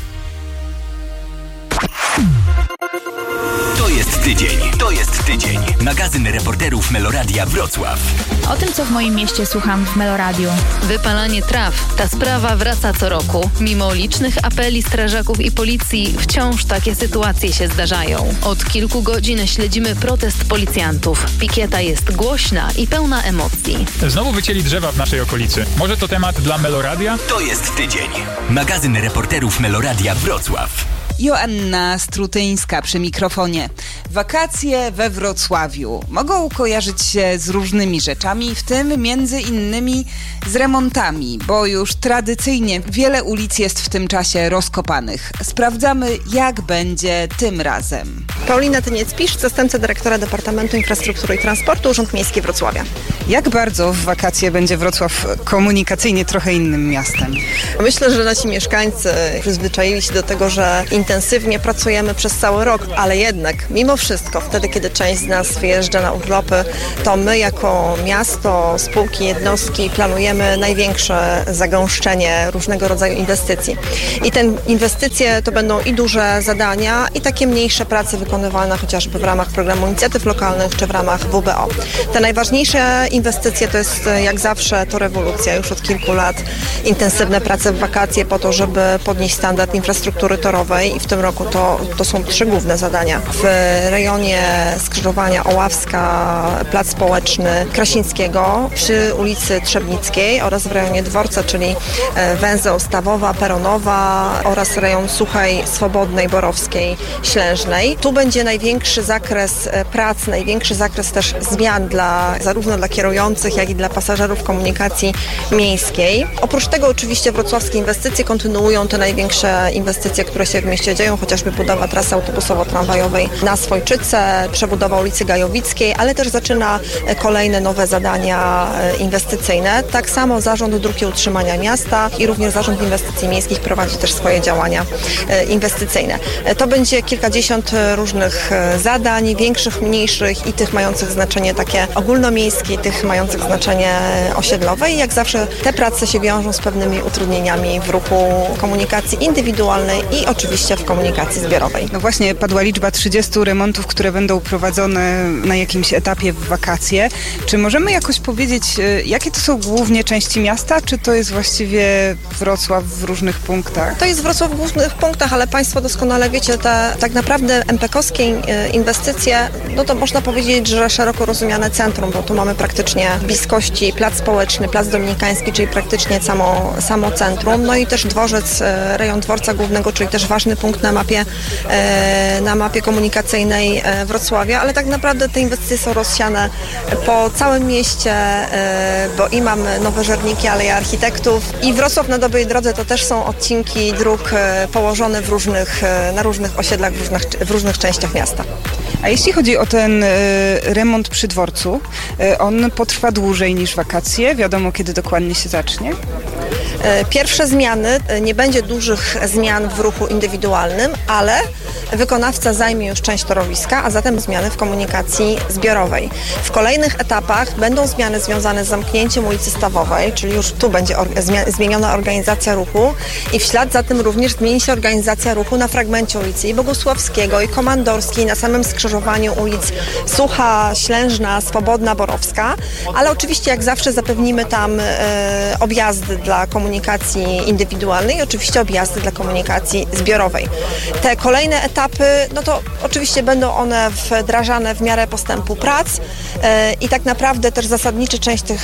To jest tydzień. Magazyn reporterów Meloradia Wrocław. O tym, co w moim mieście słucham w Meloradiu. Wypalanie traw. Ta sprawa wraca co roku. Mimo licznych apeli strażaków i policji, wciąż takie sytuacje się zdarzają. Od kilku godzin śledzimy protest policjantów. Pikieta jest głośna i pełna emocji. Znowu wycięli drzewa w naszej okolicy. Może to temat dla Meloradia? To jest tydzień. Magazyn reporterów Meloradia Wrocław. Joanna Strutyńska przy mikrofonie. Wakacje we Wrocławiu mogą kojarzyć się z różnymi rzeczami, w tym między innymi z remontami, bo już tradycyjnie wiele ulic jest w tym czasie rozkopanych. Sprawdzamy, jak będzie tym razem. Paulina Tyniec-Pisz, zastępca dyrektora Departamentu Infrastruktury i Transportu, Urząd Miejski Wrocławia. Jak bardzo w wakacje będzie Wrocław komunikacyjnie trochę innym miastem? Myślę, że nasi mieszkańcy przyzwyczaili się do tego, że intensywnie pracujemy przez cały rok, ale jednak mimo wszystko wtedy, kiedy część z nas wyjeżdża na urlopy, to my jako miasto, spółki, jednostki planujemy największe zagęszczenie różnego rodzaju inwestycji. I te inwestycje to będą i duże zadania, i takie mniejsze prace wykonywane chociażby w ramach programu inicjatyw lokalnych czy w ramach WBO. Te najważniejsze inwestycje to jest jak zawsze to rewolucja. Już od kilku lat intensywne prace w wakacje po to, żeby podnieść standard infrastruktury torowej i w tym roku to są 3 główne zadania. W rejonie skrzyżowania Oławska, Plac Społeczny Krasińskiego przy ulicy Trzebnickiej oraz w rejonie dworca, czyli węzeł Stawowa, Peronowa oraz rejon Suchej, Swobodnej, Borowskiej, Ślężnej. Tu będzie największy zakres prac, największy zakres też zmian zarówno dla kierujących, jak i dla pasażerów komunikacji miejskiej. Oprócz tego oczywiście wrocławskie inwestycje kontynuują te największe inwestycje, które się w mieście dzieją, chociażby budowa trasy autobusowo-tramwajowej na Swojczyce, przebudowa ulicy Gajowickiej, ale też zaczyna kolejne nowe zadania inwestycyjne. Tak samo Zarząd Dróg i Utrzymania Miasta i również Zarząd Inwestycji Miejskich prowadzi też swoje działania inwestycyjne. To będzie kilkadziesiąt różnych zadań, większych, mniejszych i tych mających znaczenie takie ogólnomiejskie, i tych mających znaczenie osiedlowe. I jak zawsze te prace się wiążą z pewnymi utrudnieniami w ruchu komunikacji indywidualnej i oczywiście w komunikacji zbiorowej. No właśnie, padła liczba 30 remontów, które będą prowadzone na jakimś etapie w wakacje. Czy możemy jakoś powiedzieć, jakie to są głównie części miasta, czy to jest właściwie Wrocław w różnych punktach? To jest Wrocław w różnych punktach, ale Państwo doskonale wiecie, te tak naprawdę MPK-owskie inwestycje, no to można powiedzieć, że szeroko rozumiane centrum, bo tu mamy praktycznie w bliskości Plac Społeczny, Plac Dominikański, czyli praktycznie samo centrum, no i też dworzec, rejon dworca głównego, czyli też ważny punkt na mapie komunikacyjnej Wrocławia, ale tak naprawdę te inwestycje są rozsiane po całym mieście, bo i mamy Nowe Żerniki, Aleja Architektów i Wrocław na dobrej drodze to też są odcinki dróg położone na różnych osiedlach, w różnych częściach miasta. A jeśli chodzi o ten remont przy dworcu, on potrwa dłużej niż wakacje? Wiadomo, kiedy dokładnie się zacznie? Pierwsze zmiany, nie będzie dużych zmian w ruchu indywidualnym, ale wykonawca zajmie już część torowiska, a zatem zmiany w komunikacji zbiorowej. W kolejnych etapach będą zmiany związane z zamknięciem ulicy Stawowej, czyli już tu będzie zmieniona organizacja ruchu i w ślad za tym również zmieni się organizacja ruchu na fragmencie ulicy i Bogusławskiego, i Komandorskiej, na samym skrzyżowaniu ulic Sucha, Ślężna, Swobodna, Borowska, ale oczywiście jak zawsze zapewnimy tam objazdy dla komunikacji indywidualnej i oczywiście objazdy dla komunikacji zbiorowej. Te kolejne etapy, no to oczywiście będą one wdrażane w miarę postępu prac i tak naprawdę też zasadnicza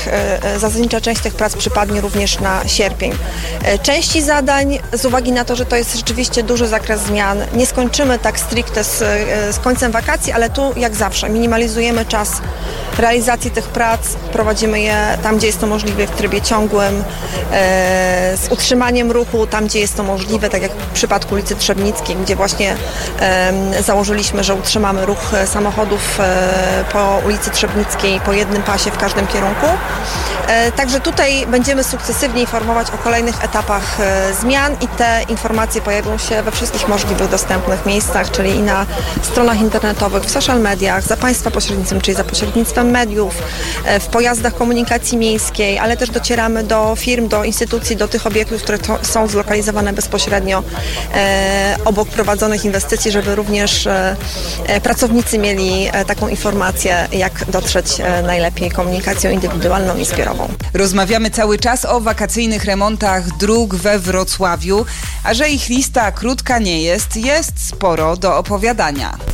część tych prac przypadnie również na sierpień. Części zadań, z uwagi na to, że to jest rzeczywiście duży zakres zmian, nie skończymy tak stricte z końcem wakacji, ale tu jak zawsze minimalizujemy czas realizacji tych prac, prowadzimy je tam, gdzie jest to możliwe w trybie ciągłym, z utrzymaniem ruchu tam, gdzie jest to możliwe, tak jak w przypadku ulicy Trzebnickiej, gdzie właśnie założyliśmy, że utrzymamy ruch samochodów po ulicy Trzebnickiej po jednym pasie w każdym kierunku. Także tutaj będziemy sukcesywnie informować o kolejnych etapach zmian i te informacje pojawią się we wszystkich możliwych dostępnych miejscach, czyli i na stronach internetowych, w social mediach, za Państwa pośrednictwem, czyli za pośrednictwem mediów, w pojazdach komunikacji miejskiej, ale też docieramy do firm, do instytucji, do tych obiektów, które są zlokalizowane bezpośrednio obok prowadzonych inwestycji, żeby również pracownicy mieli taką informację, jak dotrzeć najlepiej komunikacją indywidualną i zbiorową. Rozmawiamy cały czas o wakacyjnych remontach dróg we Wrocławiu, a że ich lista krótka nie jest, jest sporo do opowiadania.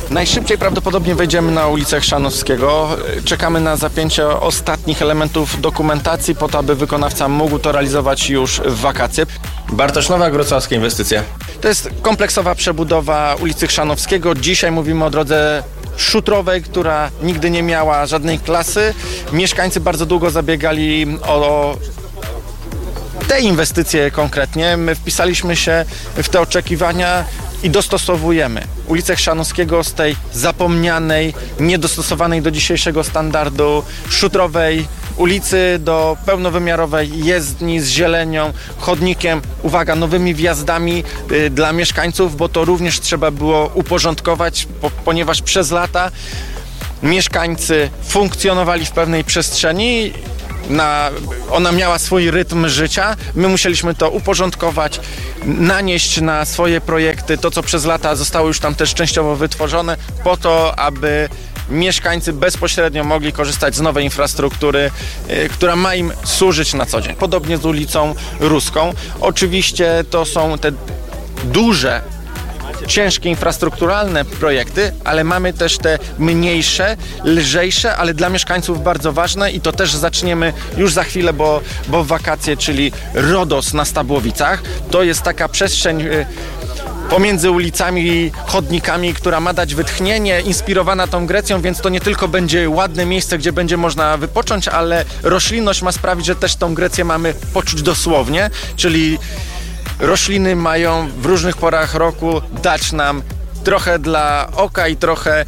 Najszybciej prawdopodobnie wejdziemy na ulicę Chrzanowskiego. Czekamy na zapięcie ostatnich elementów dokumentacji po to, aby wykonawca mógł to realizować już w wakacje. Bartosz Nowak, wrocławskie inwestycje. To jest kompleksowa przebudowa ulicy Chrzanowskiego. Dzisiaj mówimy o drodze szutrowej, która nigdy nie miała żadnej klasy. Mieszkańcy bardzo długo zabiegali o te inwestycje konkretnie. My wpisaliśmy się w te oczekiwania i dostosowujemy ulicę Chrzanowskiego z tej zapomnianej, niedostosowanej do dzisiejszego standardu szutrowej ulicy do pełnowymiarowej jezdni z zielenią, chodnikiem, uwaga, nowymi wjazdami dla mieszkańców, bo to również trzeba było uporządkować, ponieważ przez lata mieszkańcy funkcjonowali w pewnej przestrzeni. Ona miała swój rytm życia, my musieliśmy to uporządkować, nanieść na swoje projekty to, co przez lata zostało już tam też częściowo wytworzone, po to, aby mieszkańcy bezpośrednio mogli korzystać z nowej infrastruktury, która ma im służyć na co dzień. Podobnie z ulicą Ruską. Oczywiście to są te duże, ciężkie infrastrukturalne projekty, ale mamy też te mniejsze, lżejsze, ale dla mieszkańców bardzo ważne i to też zaczniemy już za chwilę, bo w wakacje, czyli RODOS na Stabłowicach. To jest taka przestrzeń pomiędzy ulicami i chodnikami, która ma dać wytchnienie, inspirowana tą Grecją, więc to nie tylko będzie ładne miejsce, gdzie będzie można wypocząć, ale roślinność ma sprawić, że też tą Grecję mamy poczuć dosłownie, czyli rośliny mają w różnych porach roku dać nam trochę dla oka i trochę,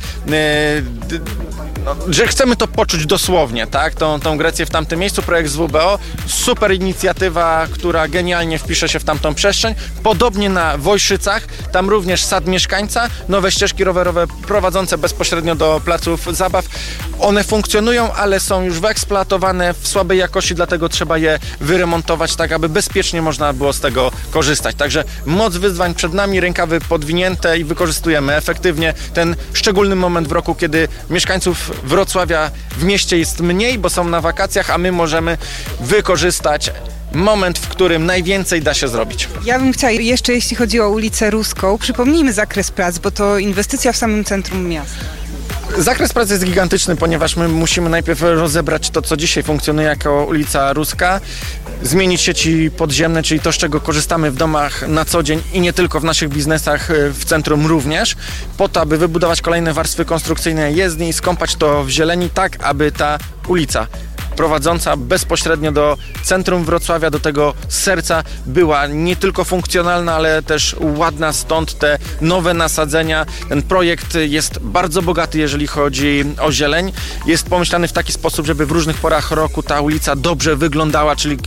że chcemy to poczuć dosłownie, tak? Tą Grecję w tamtym miejscu. Projekt z WBO, super inicjatywa, która genialnie wpisze się w tamtą przestrzeń. Podobnie na Wojszycach, tam również sad mieszkańca, nowe ścieżki rowerowe prowadzące bezpośrednio do placów zabaw. One funkcjonują, ale są już wyeksploatowane w słabej jakości, dlatego trzeba je wyremontować tak, aby bezpiecznie można było z tego korzystać. Także moc wyzwań przed nami, rękawy podwinięte i wykorzystujemy efektywnie ten szczególny moment w roku, kiedy mieszkańców Wrocławia w mieście jest mniej, bo są na wakacjach, a my możemy wykorzystać moment, w którym najwięcej da się zrobić. Ja bym chciała jeszcze, jeśli chodzi o ulicę Ruską, przypomnijmy zakres prac, bo to inwestycja w samym centrum miasta. Zakres pracy jest gigantyczny, ponieważ my musimy najpierw rozebrać to, co dzisiaj funkcjonuje jako ulica Ruska, zmienić sieci podziemne, czyli to, z czego korzystamy w domach na co dzień i nie tylko w naszych biznesach, w centrum również, po to, aby wybudować kolejne warstwy konstrukcyjne jezdni i skąpać to w zieleni, tak aby ta ulica prowadząca bezpośrednio do centrum Wrocławia, do tego serca, była nie tylko funkcjonalna, ale też ładna, stąd te nowe nasadzenia. Ten projekt jest bardzo bogaty, jeżeli chodzi o zieleń. Jest pomyślany w taki sposób, żeby w różnych porach roku ta ulica dobrze wyglądała, czyli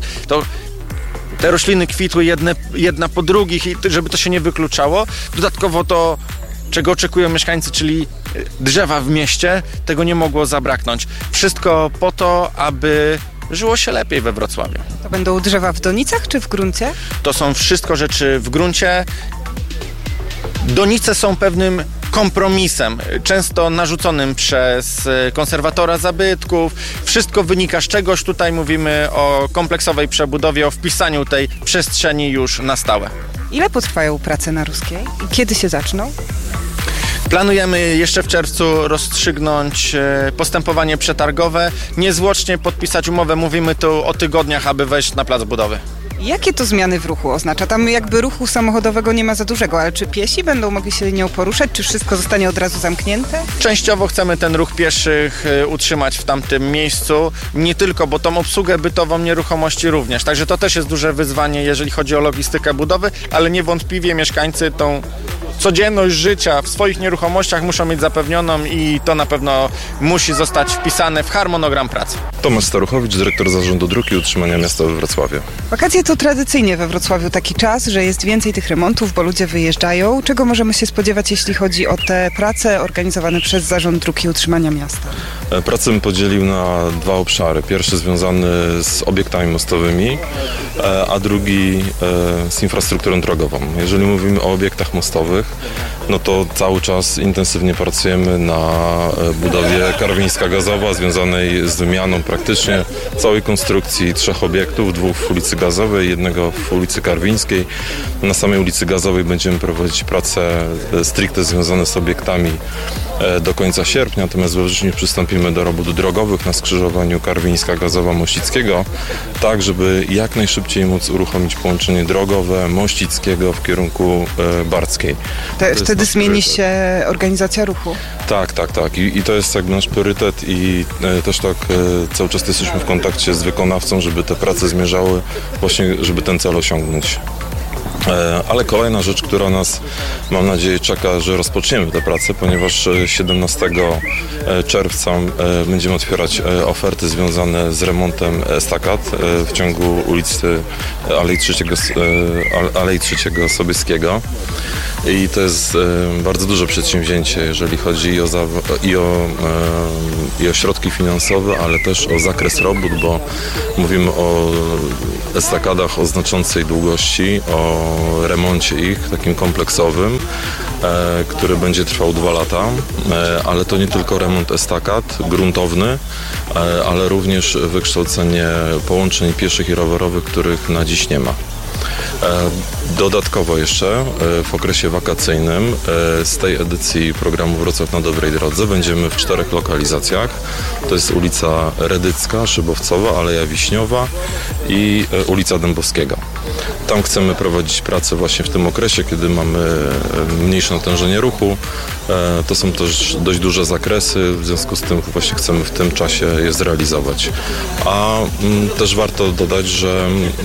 te rośliny kwitły jedna po drugich i żeby to się nie wykluczało. Dodatkowo to, czego oczekują mieszkańcy, czyli drzewa w mieście, tego nie mogło zabraknąć. Wszystko po to, aby żyło się lepiej we Wrocławiu. To będą drzewa w donicach czy w gruncie? To są wszystko rzeczy w gruncie. Donice są pewnym kompromisem, często narzuconym przez konserwatora zabytków. Wszystko wynika z czegoś. Tutaj mówimy o kompleksowej przebudowie, o wpisaniu tej przestrzeni już na stałe. Ile potrwają prace na Ruskiej i kiedy się zaczną? Planujemy jeszcze w czerwcu rozstrzygnąć postępowanie przetargowe, niezwłocznie podpisać umowę. Mówimy tu o tygodniach, aby wejść na plac budowy. Jakie to zmiany w ruchu oznacza? Tam jakby ruchu samochodowego nie ma za dużego, ale czy piesi będą mogli się nią poruszać? Czy wszystko zostanie od razu zamknięte? Częściowo chcemy ten ruch pieszych utrzymać w tamtym miejscu. Nie tylko, bo tą obsługę bytową nieruchomości również. Także to też jest duże wyzwanie, jeżeli chodzi o logistykę budowy, ale niewątpliwie mieszkańcy tą codzienność życia w swoich nieruchomościach muszą mieć zapewnioną i to na pewno musi zostać wpisane w harmonogram pracy. Tomasz Staruchowicz, dyrektor Zarządu Dróg i Utrzymania Miasta we Wrocławiu. Wakacje to tradycyjnie we Wrocławiu taki czas, że jest więcej tych remontów, bo ludzie wyjeżdżają. Czego możemy się spodziewać, jeśli chodzi o te prace organizowane przez Zarząd Dróg i Utrzymania Miasta? Pracę bym podzielił na dwa obszary. Pierwszy związany z obiektami mostowymi, a drugi z infrastrukturą drogową. Jeżeli mówimy o obiektach mostowych, no to cały czas intensywnie pracujemy na budowie Karwińska Gazowa, związanej z wymianą praktycznie całej konstrukcji 3 obiektów, 2 w ulicy Gazowej, 1 w ulicy Karwińskiej. Na samej ulicy Gazowej będziemy prowadzić prace stricte związane z obiektami do końca sierpnia, natomiast we wrześniu przystąpimy do robót drogowych na skrzyżowaniu Karwińska Gazowa-Mościckiego, tak żeby jak najszybciej móc uruchomić połączenie drogowe Mościckiego w kierunku Barckiej. Wtedy zmieni się organizacja ruchu. Tak. I to jest jakby nasz priorytet i też tak cały czas jesteśmy w kontakcie z wykonawcą, żeby te prace zmierzały właśnie, żeby ten cel osiągnąć. Ale kolejna rzecz, która nas, mam nadzieję, czeka, że rozpoczniemy tę pracę, ponieważ 17 czerwca będziemy otwierać oferty związane z remontem estakad w ciągu ulicy Alei 3 Sobieskiego. I to jest bardzo duże przedsięwzięcie, jeżeli chodzi i o środki finansowe, ale też o zakres robót, bo mówimy o estakadach o znaczącej długości, o remoncie ich, takim kompleksowym, który będzie trwał 2 lata, ale to nie tylko remont estakad gruntowny, ale również wykształcenie połączeń pieszych i rowerowych, których na dziś nie ma. Dodatkowo jeszcze w okresie wakacyjnym z tej edycji programu Wrocław na dobrej drodze będziemy w 4 lokalizacjach. To jest ulica Redycka, Szybowcowa, Aleja Wiśniowa i ulica Dębowskiego. Tam chcemy prowadzić pracę właśnie w tym okresie, kiedy mamy mniejsze natężenie ruchu. To są też dość duże zakresy, w związku z tym właśnie chcemy w tym czasie je zrealizować. A też warto dodać, że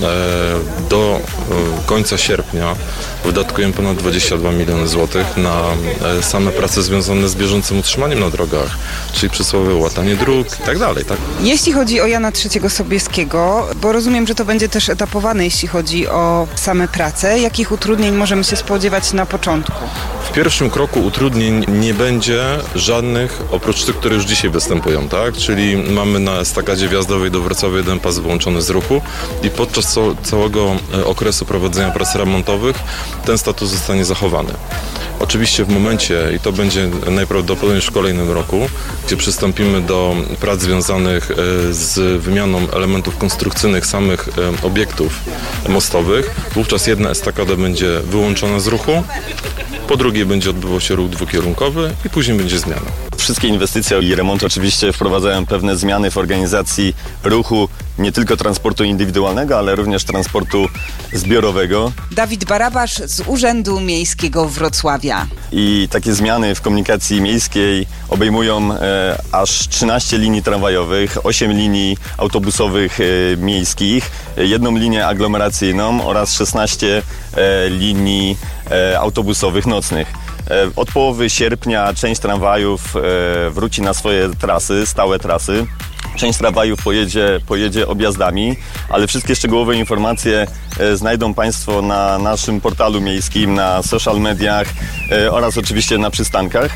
do końca sierpnia wydatkujemy ponad 22 miliony złotych na same prace związane z bieżącym utrzymaniem na drogach, czyli przysłowiowe łatanie dróg i tak dalej. Tak? Jeśli chodzi o Jana III Sobieskiego, bo rozumiem, że to będzie też etapowane, jeśli chodzi o same prace, jakich utrudnień możemy się spodziewać na początku? W pierwszym kroku utrudnień nie będzie żadnych, oprócz tych, które już dzisiaj występują, tak? Czyli mamy na estakadzie wjazdowej do Wrocławia 1 pas wyłączony z ruchu i podczas całego okresu prowadzenia prac remontowych ten status zostanie zachowany. Oczywiście w momencie, i to będzie najprawdopodobniej w kolejnym roku, gdzie przystąpimy do prac związanych z wymianą elementów konstrukcyjnych samych obiektów mostowych, wówczas jedna estakada będzie wyłączona z ruchu, po drugiej będzie odbywał się ruch dwukierunkowy i później będzie zmiana. Wszystkie inwestycje i remonty oczywiście wprowadzają pewne zmiany w organizacji ruchu, nie tylko transportu indywidualnego, ale również transportu zbiorowego. Dawid Barabasz z Urzędu Miejskiego Wrocławia. I takie zmiany w komunikacji miejskiej obejmują aż 13 linii tramwajowych, 8 linii autobusowych miejskich, 1 linię aglomeracyjną oraz 16 linii autobusowych nocnych. Od połowy sierpnia część tramwajów wróci na swoje trasy, stałe trasy. Część tramwajów pojedzie objazdami, ale wszystkie szczegółowe informacje znajdą Państwo na naszym portalu miejskim, na social mediach oraz oczywiście na przystankach.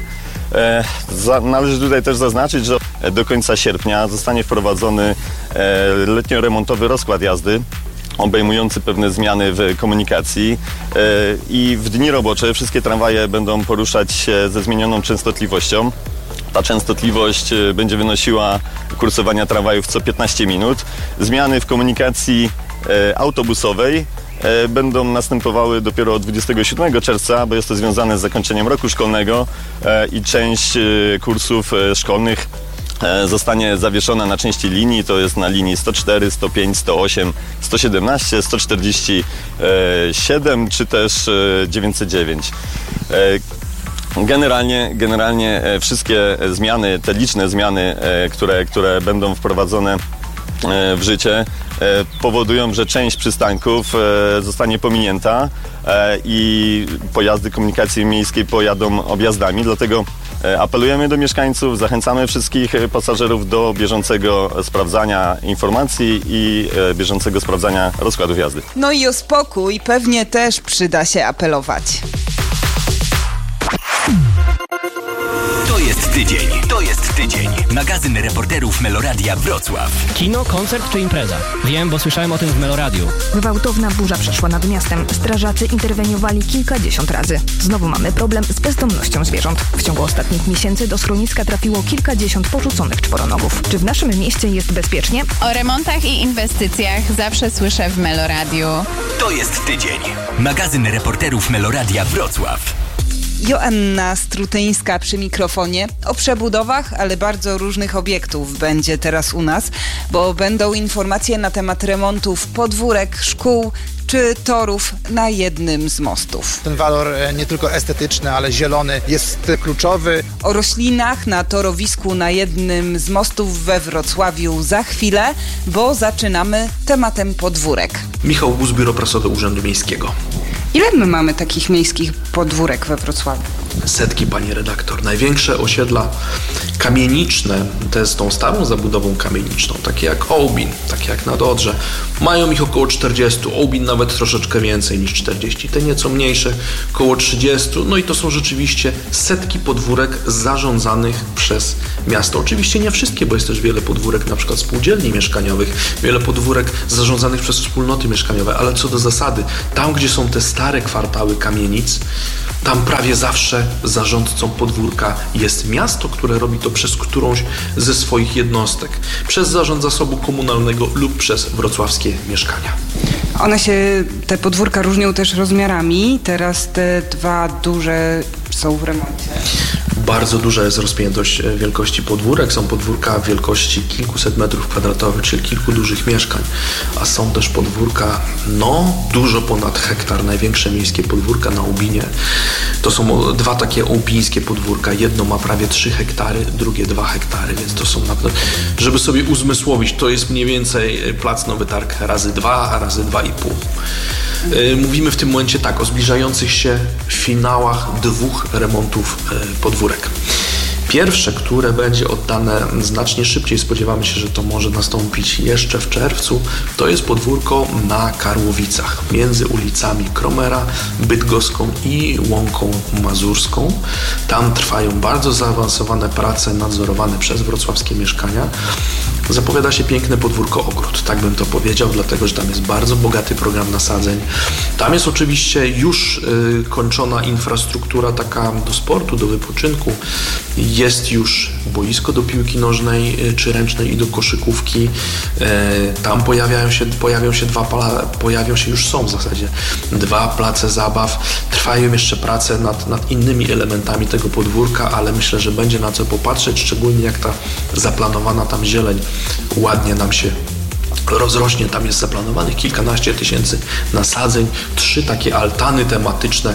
Należy tutaj też zaznaczyć, że do końca sierpnia zostanie wprowadzony letnio-remontowy rozkład jazdy, obejmujący pewne zmiany w komunikacji i w dni robocze wszystkie tramwaje będą poruszać się ze zmienioną częstotliwością. Ta częstotliwość będzie wynosiła kursowania tramwajów co 15 minut. Zmiany w komunikacji autobusowej będą następowały dopiero od 27 czerwca, bo jest to związane z zakończeniem roku szkolnego i część kursów szkolnych zostanie zawieszona na części linii, to jest na linii 104, 105, 108, 117, 147 czy też 909. Generalnie wszystkie zmiany, te liczne zmiany, które będą wprowadzone w życie, powodują, że część przystanków zostanie pominięta i pojazdy komunikacji miejskiej pojadą objazdami, dlatego apelujemy do mieszkańców, zachęcamy wszystkich pasażerów do bieżącego sprawdzania informacji i bieżącego sprawdzania rozkładów jazdy. No i o spokój pewnie też przyda się apelować. To jest tydzień. To jest tydzień. Magazyn reporterów Meloradia Wrocław. Kino, koncert czy impreza? Wiem, bo słyszałem o tym w Meloradiu. Gwałtowna burza przeszła nad miastem. Strażacy interweniowali kilkadziesiąt razy. Znowu mamy problem z bezdomnością zwierząt. W ciągu ostatnich miesięcy do schroniska trafiło kilkadziesiąt porzuconych czworonogów. Czy w naszym mieście jest bezpiecznie? O remontach i inwestycjach zawsze słyszę w Meloradiu. To jest tydzień. Magazyn reporterów Meloradia Wrocław. Joanna Strutyńska przy mikrofonie. O przebudowach, ale bardzo różnych obiektów będzie teraz u nas, bo będą informacje na temat remontów podwórek, szkół czy torów na jednym z mostów. Ten walor nie tylko estetyczny, ale zielony jest kluczowy. O roślinach na torowisku na jednym z mostów we Wrocławiu za chwilę, bo zaczynamy tematem podwórek. Michał Bus, Biuro Prasowe Urzędu Miejskiego. Ile my mamy takich miejskich podwórek we Wrocławiu? Setki, pani redaktor. Największe osiedla kamieniczne, te z tą starą zabudową kamieniczną, takie jak Ołbin, takie jak Nad Odrze, mają ich około 40, Ołbin nawet troszeczkę więcej niż 40, te nieco mniejsze około 30, no i to są rzeczywiście setki podwórek zarządzanych przez miasto. Oczywiście nie wszystkie, bo jest też wiele podwórek na przykład spółdzielni mieszkaniowych, wiele podwórek zarządzanych przez wspólnoty mieszkaniowe, ale co do zasady, tam gdzie są te stare kwartały kamienic, tam prawie zawsze zarządcą podwórka jest miasto, które robi to przez którąś ze swoich jednostek. Przez Zarząd Zasobu Komunalnego lub przez Wrocławskie Mieszkania. Te podwórka różnią też rozmiarami. Teraz te dwa duże są w remoncie. Bardzo duża jest rozpiętość wielkości podwórek. Są podwórka wielkości kilkuset metrów kwadratowych, czyli kilku dużych mieszkań, a są też podwórka, dużo ponad hektar. Największe miejskie podwórka na Ołbinie. To są dwa takie ołbińskie podwórka. Jedno ma prawie 3 hektary, drugie 2 hektary, więc to są naprawdę, żeby sobie uzmysłowić, to jest mniej więcej plac Nowy Targ razy 2, a razy 2,5. Mówimy w tym momencie o zbliżających się finałach 2 remontów podwórek. Pierwsze, które będzie oddane znacznie szybciej, spodziewamy się, że to może nastąpić jeszcze w czerwcu, to jest podwórko na Karłowicach, między ulicami Kromera, Bydgoską i Łąką Mazurską. Tam trwają bardzo zaawansowane prace nadzorowane przez Wrocławskie Mieszkania. Zapowiada się piękne podwórko ogród, tak bym to powiedział, dlatego że tam jest bardzo bogaty program nasadzeń. Tam jest oczywiście już kończona infrastruktura taka do sportu, do wypoczynku. Jest już boisko do piłki nożnej czy ręcznej i do koszykówki. Tam pojawią się już są w zasadzie 2 place zabaw. Trwają jeszcze prace nad innymi elementami tego podwórka, ale myślę, że będzie na co popatrzeć, szczególnie jak ta zaplanowana tam zieleń ładnie nam się rozrośnie. Tam jest zaplanowanych kilkanaście tysięcy nasadzeń, 3 takie altany tematyczne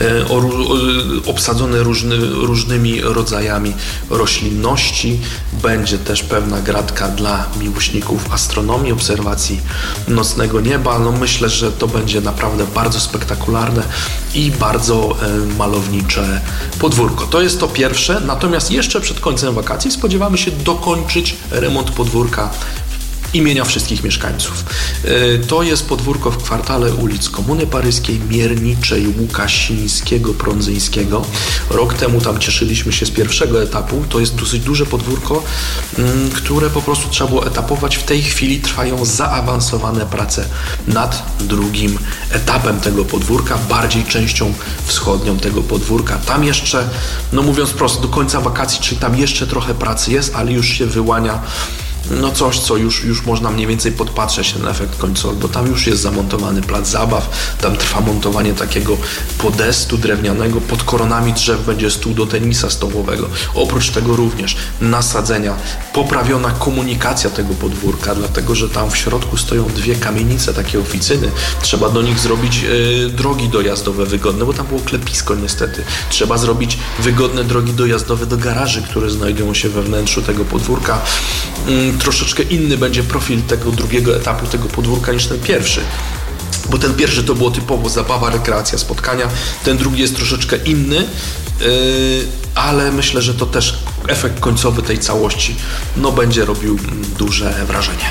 obsadzone różnymi rodzajami roślinności. Będzie też pewna gratka dla miłośników astronomii, obserwacji nocnego nieba. Myślę, że to będzie naprawdę bardzo spektakularne i bardzo malownicze podwórko. To jest to pierwsze, natomiast jeszcze przed końcem wakacji spodziewamy się dokończyć remont podwórka imienia wszystkich mieszkańców. To jest podwórko w kwartale ulic Komuny Paryskiej, Mierniczej, Łukasińskiego, Prądzyńskiego. Rok temu tam cieszyliśmy się z pierwszego etapu. To jest dosyć duże podwórko, które po prostu trzeba było etapować. W tej chwili trwają zaawansowane prace nad drugim etapem tego podwórka, bardziej częścią wschodnią tego podwórka. Tam jeszcze, mówiąc prosto, do końca wakacji, czyli tam jeszcze trochę pracy jest, ale już się wyłania coś, co już można mniej więcej podpatrzeć ten efekt końcowy, bo tam już jest zamontowany plac zabaw, tam trwa montowanie takiego podestu drewnianego, pod koronami drzew będzie stół do tenisa stołowego. Oprócz tego również nasadzenia, poprawiona komunikacja tego podwórka, dlatego że tam w środku stoją 2 kamienice, takie oficyny. Trzeba do nich zrobić drogi dojazdowe wygodne, bo tam było klepisko niestety. Trzeba zrobić wygodne drogi dojazdowe do garaży, które znajdują się we wnętrzu tego podwórka. Troszeczkę inny będzie profil tego drugiego etapu tego podwórka niż ten pierwszy. Bo ten pierwszy to było typowo zabawa, rekreacja, spotkania. Ten drugi jest troszeczkę inny, ale myślę, że to też efekt końcowy tej całości będzie robił duże wrażenie.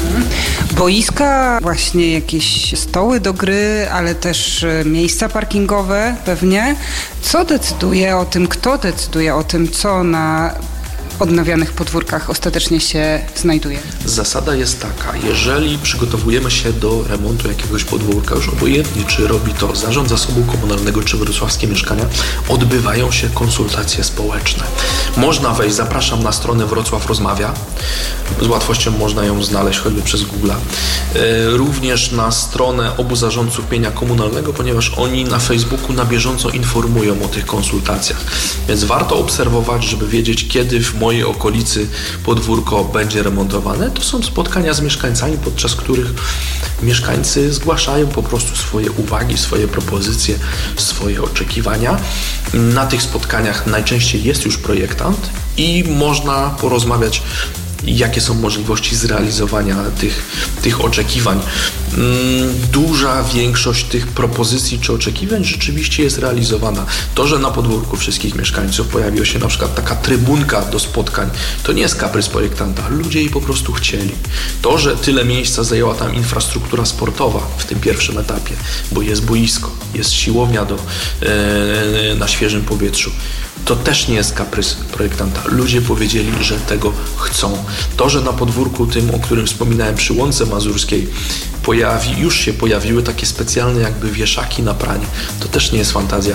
Boiska, właśnie jakieś stoły do gry, ale też miejsca parkingowe pewnie. Co decyduje o tym, kto decyduje o tym, co na odnawianych podwórkach ostatecznie się znajduje? Zasada jest taka, jeżeli przygotowujemy się do remontu jakiegoś podwórka, już obojętnie czy robi to Zarząd Zasobu Komunalnego czy Wrocławskie Mieszkania, odbywają się konsultacje społeczne. Można wejść, zapraszam na stronę Wrocław Rozmawia, z łatwością można ją znaleźć choćby przez Google'a. Również na stronę obu zarządców mienia komunalnego, ponieważ oni na Facebooku na bieżąco informują o tych konsultacjach. Więc warto obserwować, żeby wiedzieć, kiedy w mojej okolicy podwórko będzie remontowane. To są spotkania z mieszkańcami, podczas których mieszkańcy zgłaszają po prostu swoje uwagi, swoje propozycje, swoje oczekiwania. Na tych spotkaniach najczęściej jest już projektant i można porozmawiać, jakie są możliwości zrealizowania tych oczekiwań. Duża większość tych propozycji czy oczekiwań rzeczywiście jest realizowana. To, że na podwórku wszystkich mieszkańców pojawiła się na przykład taka trybunka do spotkań, to nie jest kaprys projektanta. Ludzie jej po prostu chcieli. To, że tyle miejsca zajęła tam infrastruktura sportowa w tym pierwszym etapie, bo jest boisko, jest siłownia na świeżym powietrzu, to też nie jest kaprys projektanta. Ludzie powiedzieli, że tego chcą. To, że na podwórku tym, o którym wspominałem, przy Łące Mazurskiej już się pojawiły takie specjalne jakby wieszaki na pranie, to też nie jest fantazja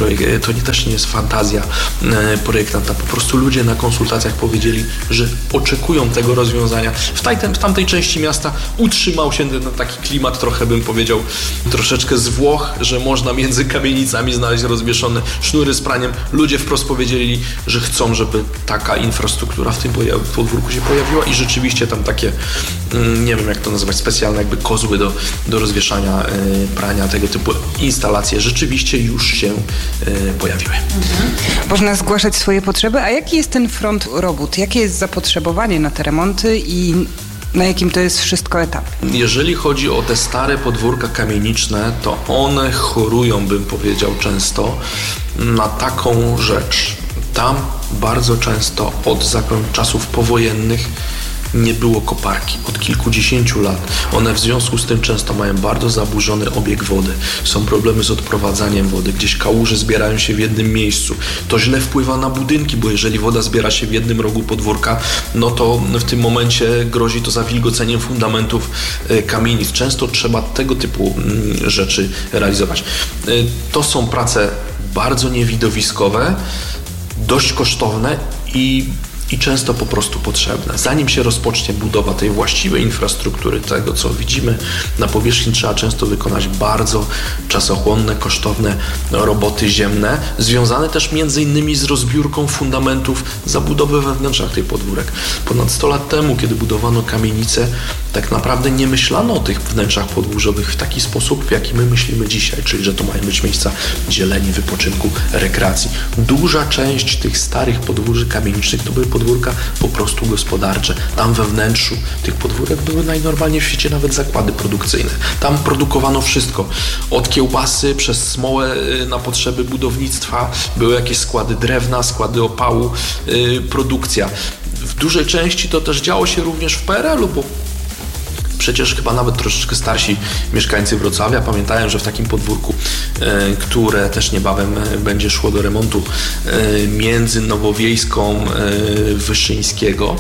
projektanta. Po prostu ludzie na konsultacjach powiedzieli, że oczekują tego rozwiązania. W tamtej części miasta utrzymał się ten taki klimat, trochę bym powiedział, troszeczkę z Włoch, że można między kamienicami znaleźć rozwieszone sznury z praniem. Ludzie wprost powiedzieli, że chcą, żeby taka infrastruktura w tym podwórku się pojawiła i rzeczywiście tam takie, nie wiem jak to nazywać, specjalne jakby kozły do rozwieszania prania, tego typu instalacje rzeczywiście już się pojawiły. Można zgłaszać swoje potrzeby, a jaki jest ten front robót? Jakie jest zapotrzebowanie na te remonty i na jakim to jest wszystko etapie? Jeżeli chodzi o te stare podwórka kamieniczne, to one chorują, bym powiedział, często na taką rzecz. Tam bardzo często od czasów powojennych nie było koparki od kilkudziesięciu lat. One w związku z tym często mają bardzo zaburzony obieg wody. Są problemy z odprowadzaniem wody. Gdzieś kałuże zbierają się w jednym miejscu. To źle wpływa na budynki, bo jeżeli woda zbiera się w jednym rogu podwórka, no to w tym momencie grozi to zawilgoceniem fundamentów kamienic. Często trzeba tego typu rzeczy realizować. To są prace bardzo niewidowiskowe, dość kosztowne i często po prostu potrzebne. Zanim się rozpocznie budowa tej właściwej infrastruktury, tego co widzimy na powierzchni, trzeba często wykonać bardzo czasochłonne, kosztowne roboty ziemne, związane też między innymi z rozbiórką fundamentów zabudowy we wnętrzach tych podwórek. Ponad 100 lat temu, kiedy budowano kamienice, tak naprawdę nie myślano o tych wnętrzach podwórzowych w taki sposób, w jaki my myślimy dzisiaj, czyli że to mają być miejsca dzielenia, wypoczynku, rekreacji. Duża część tych starych podwórzy kamienicznych to były podwórka po prostu gospodarcze. Tam we wnętrzu tych podwórek były najnormalniej w świecie nawet zakłady produkcyjne. Tam produkowano wszystko. Od kiełbasy przez smołę na potrzeby budownictwa, były jakieś składy drewna, składy opału, produkcja. W dużej części to też działo się również w PRL-u, bo przecież chyba nawet troszeczkę starsi mieszkańcy Wrocławia pamiętają, że w takim podwórku, które też niebawem będzie szło do remontu, między Nowowiejską Wyszyńskiego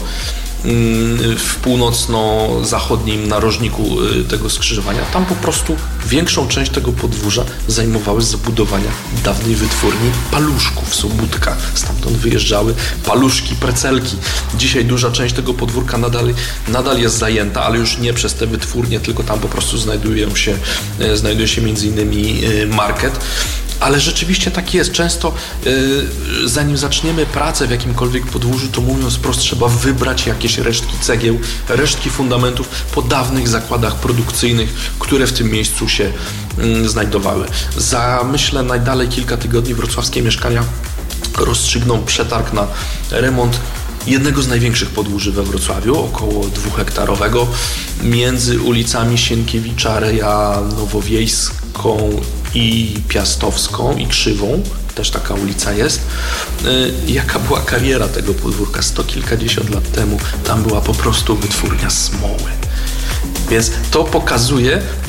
w północno-zachodnim narożniku tego skrzyżowania. Tam po prostu większą część tego podwórza zajmowały zabudowania dawnej wytwórni paluszków w Sobótkach. Stamtąd wyjeżdżały paluszki, precelki. Dzisiaj duża część tego podwórka nadal jest zajęta, ale już nie przez te wytwórnie, tylko tam po prostu znajduje się między innymi market. Ale rzeczywiście tak jest. Często zanim zaczniemy pracę w jakimkolwiek podwórzu, to mówiąc wprost, trzeba wybrać jakieś resztki cegieł, resztki fundamentów po dawnych zakładach produkcyjnych, które w tym miejscu się znajdowały. Za, myślę, najdalej kilka tygodni Wrocławskie Mieszkania rozstrzygną przetarg na remont jednego z największych podwórzy we Wrocławiu, około 2-hektarowego, między ulicami Sienkiewicza, Reja, Nowowiejską i Piastowską i Krzywą, też taka ulica jest. Jaka była kariera tego podwórka 100 kilkadziesiąt lat temu? Tam była po prostu wytwórnia smoły. Więc to pokazuje,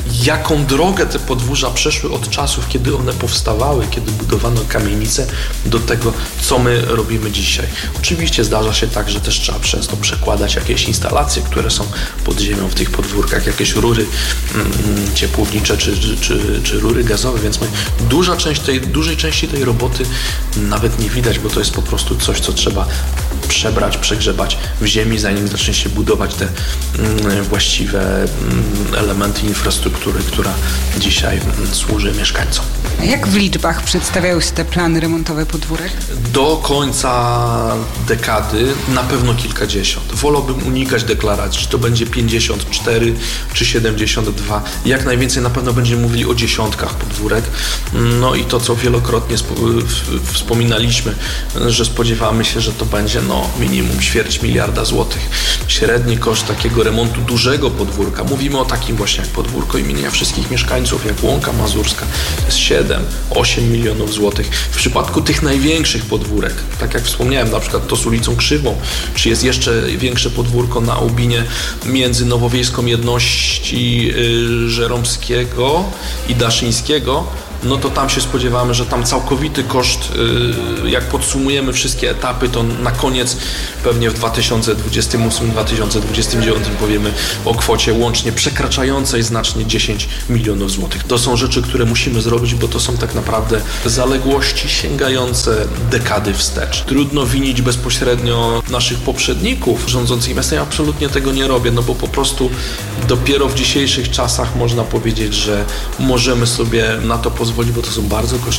jaką drogę te podwórza przeszły od czasów, kiedy one powstawały, kiedy budowano kamienice, do tego, co my robimy dzisiaj. Oczywiście zdarza się tak, że też trzeba często przekładać jakieś instalacje, które są pod ziemią w tych podwórkach, jakieś rury ciepłownicze czy rury gazowe, więc dużej części tej roboty nawet nie widać, bo to jest po prostu coś, co trzeba przebrać, przegrzebać w ziemi, zanim zacznie się budować te właściwe elementy infrastruktury, która dzisiaj służy mieszkańcom. A jak w liczbach przedstawiają się te plany remontowe podwórek? Do końca dekady na pewno kilkadziesiąt. Wolałbym unikać deklaracji, czy to będzie 54 czy 72. Jak najwięcej na pewno będziemy mówili o dziesiątkach podwórek. No i to, co wielokrotnie wspominaliśmy, że spodziewamy się, że to będzie minimum 250 miliarda złotych. Średni koszt takiego remontu dużego podwórka, mówimy o takim właśnie jak podwórko imienia wszystkich mieszkańców, jak Łąka Mazurska, to jest 7-8 milionów złotych. W przypadku tych największych podwórek, tak jak wspomniałem, na przykład to z ulicą Krzywą, czy jest jeszcze większe podwórko na Aubinie między Nowowiejską Jedności Żeromskiego i Daszyńskiego, no to tam się spodziewamy, że tam całkowity koszt, jak podsumujemy wszystkie etapy, to na koniec pewnie w 2028-2029 powiemy o kwocie łącznie przekraczającej znacznie 10 milionów złotych. To są rzeczy, które musimy zrobić, bo to są tak naprawdę zaległości sięgające dekady wstecz. Trudno winić bezpośrednio naszych poprzedników rządzących miastem. Ja absolutnie tego nie robię, no bo po prostu dopiero w dzisiejszych czasach można powiedzieć, że możemy sobie na to pozwolić, bo to są bardzo kosztowne